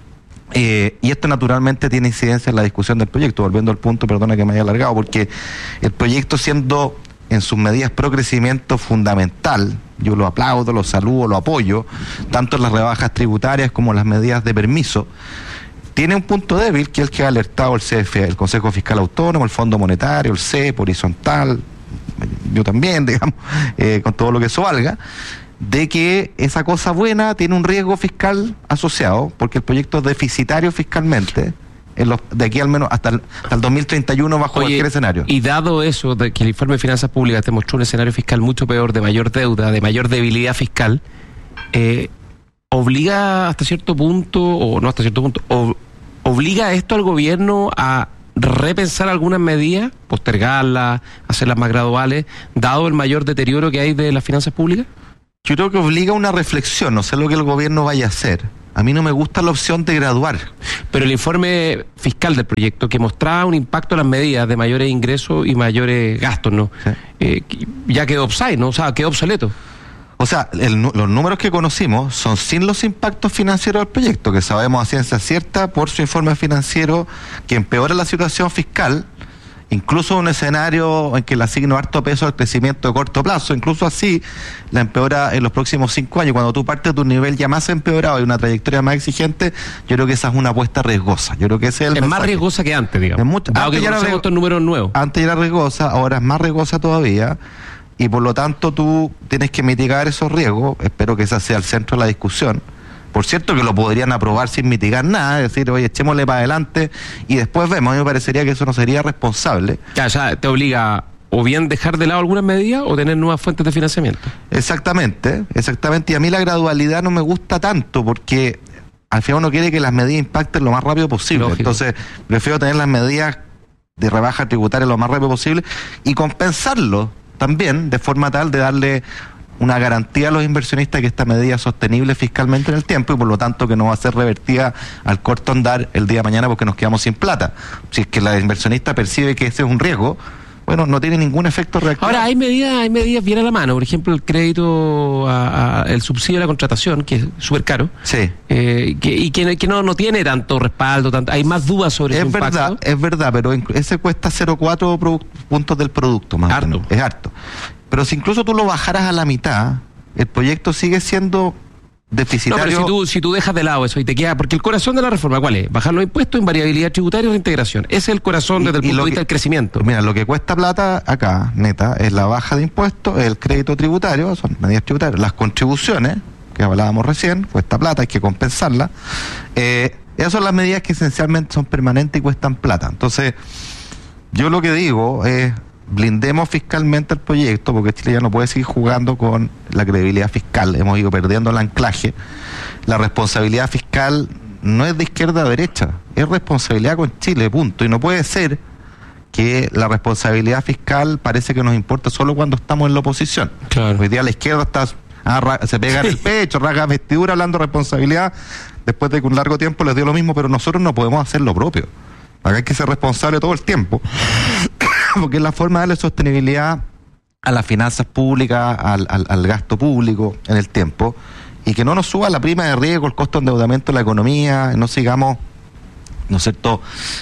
Eh, y esto naturalmente tiene incidencia en la discusión del proyecto, volviendo al punto, perdona que me haya alargado, porque el proyecto, siendo en sus medidas pro crecimiento fundamental, yo lo aplaudo, lo saludo, lo apoyo, tanto en las rebajas tributarias como en las medidas de permiso, tiene un punto débil, que es el que ha alertado el C F, el Consejo Fiscal Autónomo, el Fondo Monetario, el C E P, horizontal, yo también, digamos, eh, con todo lo que eso valga, de que esa cosa buena tiene un riesgo fiscal asociado, porque el proyecto es deficitario fiscalmente, en los, de aquí al menos hasta el, hasta el dos mil treinta y uno bajo Oye, cualquier escenario. Y dado eso, de que el informe de finanzas públicas te mostró un escenario fiscal mucho peor, de mayor deuda, de mayor debilidad fiscal, eh, obliga hasta cierto punto, o no hasta cierto punto, o, obliga esto al gobierno a repensar algunas medidas, postergarlas, hacerlas más graduales, dado el mayor deterioro que hay de las finanzas públicas. Yo creo que obliga a una reflexión, no sé lo que el gobierno vaya a hacer. A mí no me gusta la opción de graduar. Pero el informe fiscal del proyecto, que mostraba un impacto en las medidas de mayores ingresos y mayores gastos, ¿no? Sí. Eh, ya quedó offside, ¿no? O sea, quedó obsoleto. O sea, el, los números que conocimos son sin los impactos financieros del proyecto, que sabemos a ciencia cierta por su informe financiero que empeora la situación fiscal, incluso un escenario en que le asigno harto peso al crecimiento de corto plazo, incluso así la empeora en los próximos cinco años. Cuando tú partes de un nivel ya más empeorado y una trayectoria más exigente, yo creo que esa es una apuesta riesgosa. Yo creo que ese es el Es mensaje. más riesgosa que antes, digamos. Es mucho, Dado antes que ya era conocemos estos números nuevos. Antes era riesgosa, ahora es más riesgosa todavía, y por lo tanto tú tienes que mitigar esos riesgos. Espero que ese sea el centro de la discusión. Por cierto que lo podrían aprobar sin mitigar nada, es decir, oye, echémosle para adelante y después vemos. A mí me parecería que eso no sería responsable. Ya, ya te obliga o bien dejar de lado algunas medidas o tener nuevas fuentes de financiamiento. Exactamente, exactamente. Y a mí la gradualidad no me gusta tanto, porque al final uno quiere que las medidas impacten lo más rápido posible. Lógico. Entonces, prefiero tener las medidas de rebaja tributaria lo más rápido posible y compensarlo también de forma tal de darle una garantía a los inversionistas que esta medida es sostenible fiscalmente en el tiempo, y por lo tanto que no va a ser revertida al corto andar el día de mañana porque nos quedamos sin plata. Si es que la inversionista percibe que ese es un riesgo, bueno, no tiene ningún efecto reactivo. Ahora, hay medidas, hay medidas bien a la mano. Por ejemplo, el crédito, a, a, el subsidio a la contratación, que es súper caro. Sí. Eh, que, y que, que no, no tiene tanto respaldo, tanto, hay más dudas sobre es su verdad, impacto. Es verdad, pero ese cuesta cero coma cuatro puntos del producto, más harto. o menos. Es harto. Pero si incluso tú lo bajaras a la mitad, el proyecto sigue siendo deficitario. No, pero si tú, si tú dejas de lado eso y te queda... Porque el corazón de la reforma, ¿cuál es? Bajar los impuestos, invariabilidad tributaria y reintegración. Ese es el corazón y, desde el y punto de que, vista del crecimiento. Mira, lo que cuesta plata acá, neta, es la baja de impuestos, el crédito tributario, son medidas tributarias, las contribuciones, que hablábamos recién, cuesta plata, hay que compensarla. Eh, esas son las medidas que esencialmente son permanentes y cuestan plata. Entonces, yo lo que digo es... blindemos fiscalmente el proyecto, porque Chile ya no puede seguir jugando con la credibilidad fiscal. Hemos ido perdiendo el anclaje. La responsabilidad fiscal no es de izquierda a derecha, es responsabilidad con Chile, punto. Y no puede ser que la responsabilidad fiscal parece que nos importa solo cuando estamos en la oposición. Claro. Hoy día la izquierda está ah, se pega en el pecho, rasga vestidura hablando de responsabilidad, después de que un largo tiempo les dio lo mismo, pero nosotros no podemos hacer lo propio. Acá hay que ser responsable todo el tiempo, porque es la forma de darle sostenibilidad a las finanzas públicas, al, al, al gasto público en el tiempo, y que no nos suba la prima de riesgo, el costo de endeudamiento de la economía, no sigamos, ¿no es cierto?,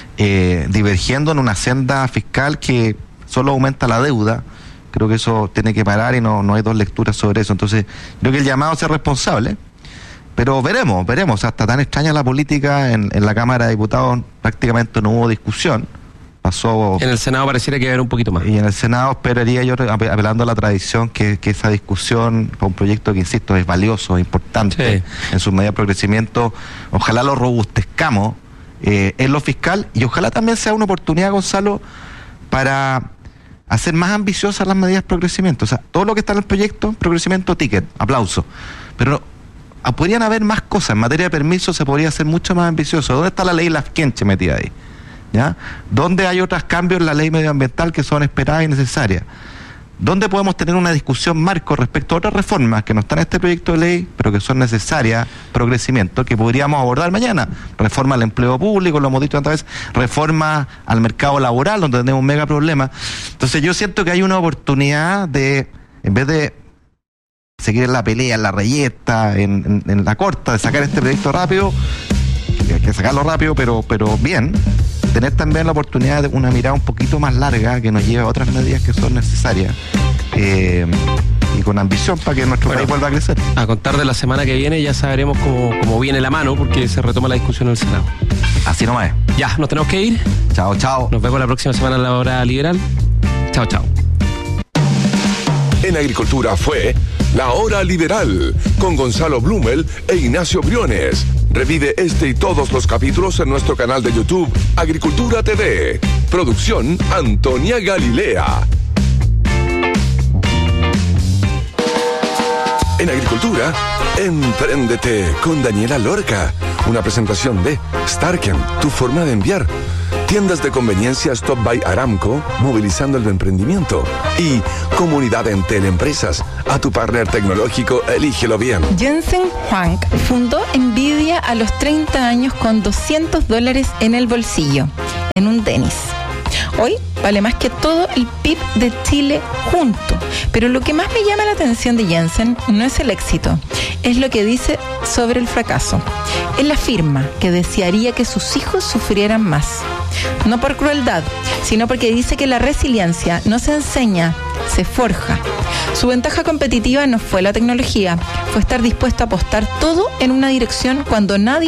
eh, divergiendo en una senda fiscal que solo aumenta la deuda. Creo que eso tiene que parar y no, no hay dos lecturas sobre eso. Entonces, creo que el llamado a ser responsable, pero veremos, veremos. Hasta tan extraña la política, en, en la Cámara de Diputados prácticamente no hubo discusión. Pasó. En el Senado pareciera que iba a haber un poquito más. Y en el Senado esperaría yo, apelando a la tradición, que, que esa discusión, para un proyecto que, insisto, es valioso, es importante, sí, en sus medidas de progresimiento, ojalá lo robustezcamos eh, en lo fiscal, y ojalá también sea una oportunidad, Gonzalo, para hacer más ambiciosas las medidas de progresimiento. O sea, todo lo que está en el proyecto, progresimiento, ticket, aplauso. Pero ah, podrían haber más cosas. En materia de permisos se podría ser mucho más ambicioso. ¿Dónde está la ley Lafkenche metida ahí? ¿Ya? ¿Dónde hay otros cambios en la ley medioambiental que son esperadas y necesarias? ¿Dónde podemos tener una discusión marco respecto a otras reformas que no están en este proyecto de ley, pero que son necesarias pro crecimiento, que podríamos abordar mañana? Reforma al empleo público, lo hemos dicho tantas veces, reforma al mercado laboral, donde tenemos un mega problema. Entonces yo siento que hay una oportunidad de, en vez de seguir en la pelea, en la reyeta, en, en, en la corta, de sacar este proyecto rápido, hay que sacarlo rápido, pero, pero bien, tener también la oportunidad de una mirada un poquito más larga que nos lleve a otras medidas que son necesarias eh, y con ambición para que nuestro bueno, país vuelva a crecer. A contar de la semana que viene ya sabremos cómo, cómo viene la mano, porque se retoma la discusión en el Senado. Así nomás es. Ya, nos tenemos que ir. Chao, chao. Nos vemos la próxima semana en la hora liberal. Chao, chao. En Agricultura fue La Hora Liberal con Gonzalo Blumel e Ignacio Briones. Revive este y todos los capítulos en nuestro canal de YouTube Agricultura T V. Producción Antonia Galilea. En Agricultura, Empréndete con Daniela Lorca. Una presentación de Starken, tu forma de enviar. Tiendas de conveniencia Stop by Aramco, movilizando el emprendimiento. Y Comunidad Entel Empresas. A tu partner tecnológico, elígelo bien. Jensen Huang fundó Nvidia a los treinta años con doscientos dólares en el bolsillo, en un tenis. Hoy vale más que todo el P I B de Chile junto. Pero lo que más me llama la atención de Jensen no es el éxito, es lo que dice sobre el fracaso. Él afirma que desearía que sus hijos sufrieran más. No por crueldad, sino porque dice que la resiliencia no se enseña, se forja. Su ventaja competitiva no fue la tecnología, fue estar dispuesto a apostar todo en una dirección cuando nadie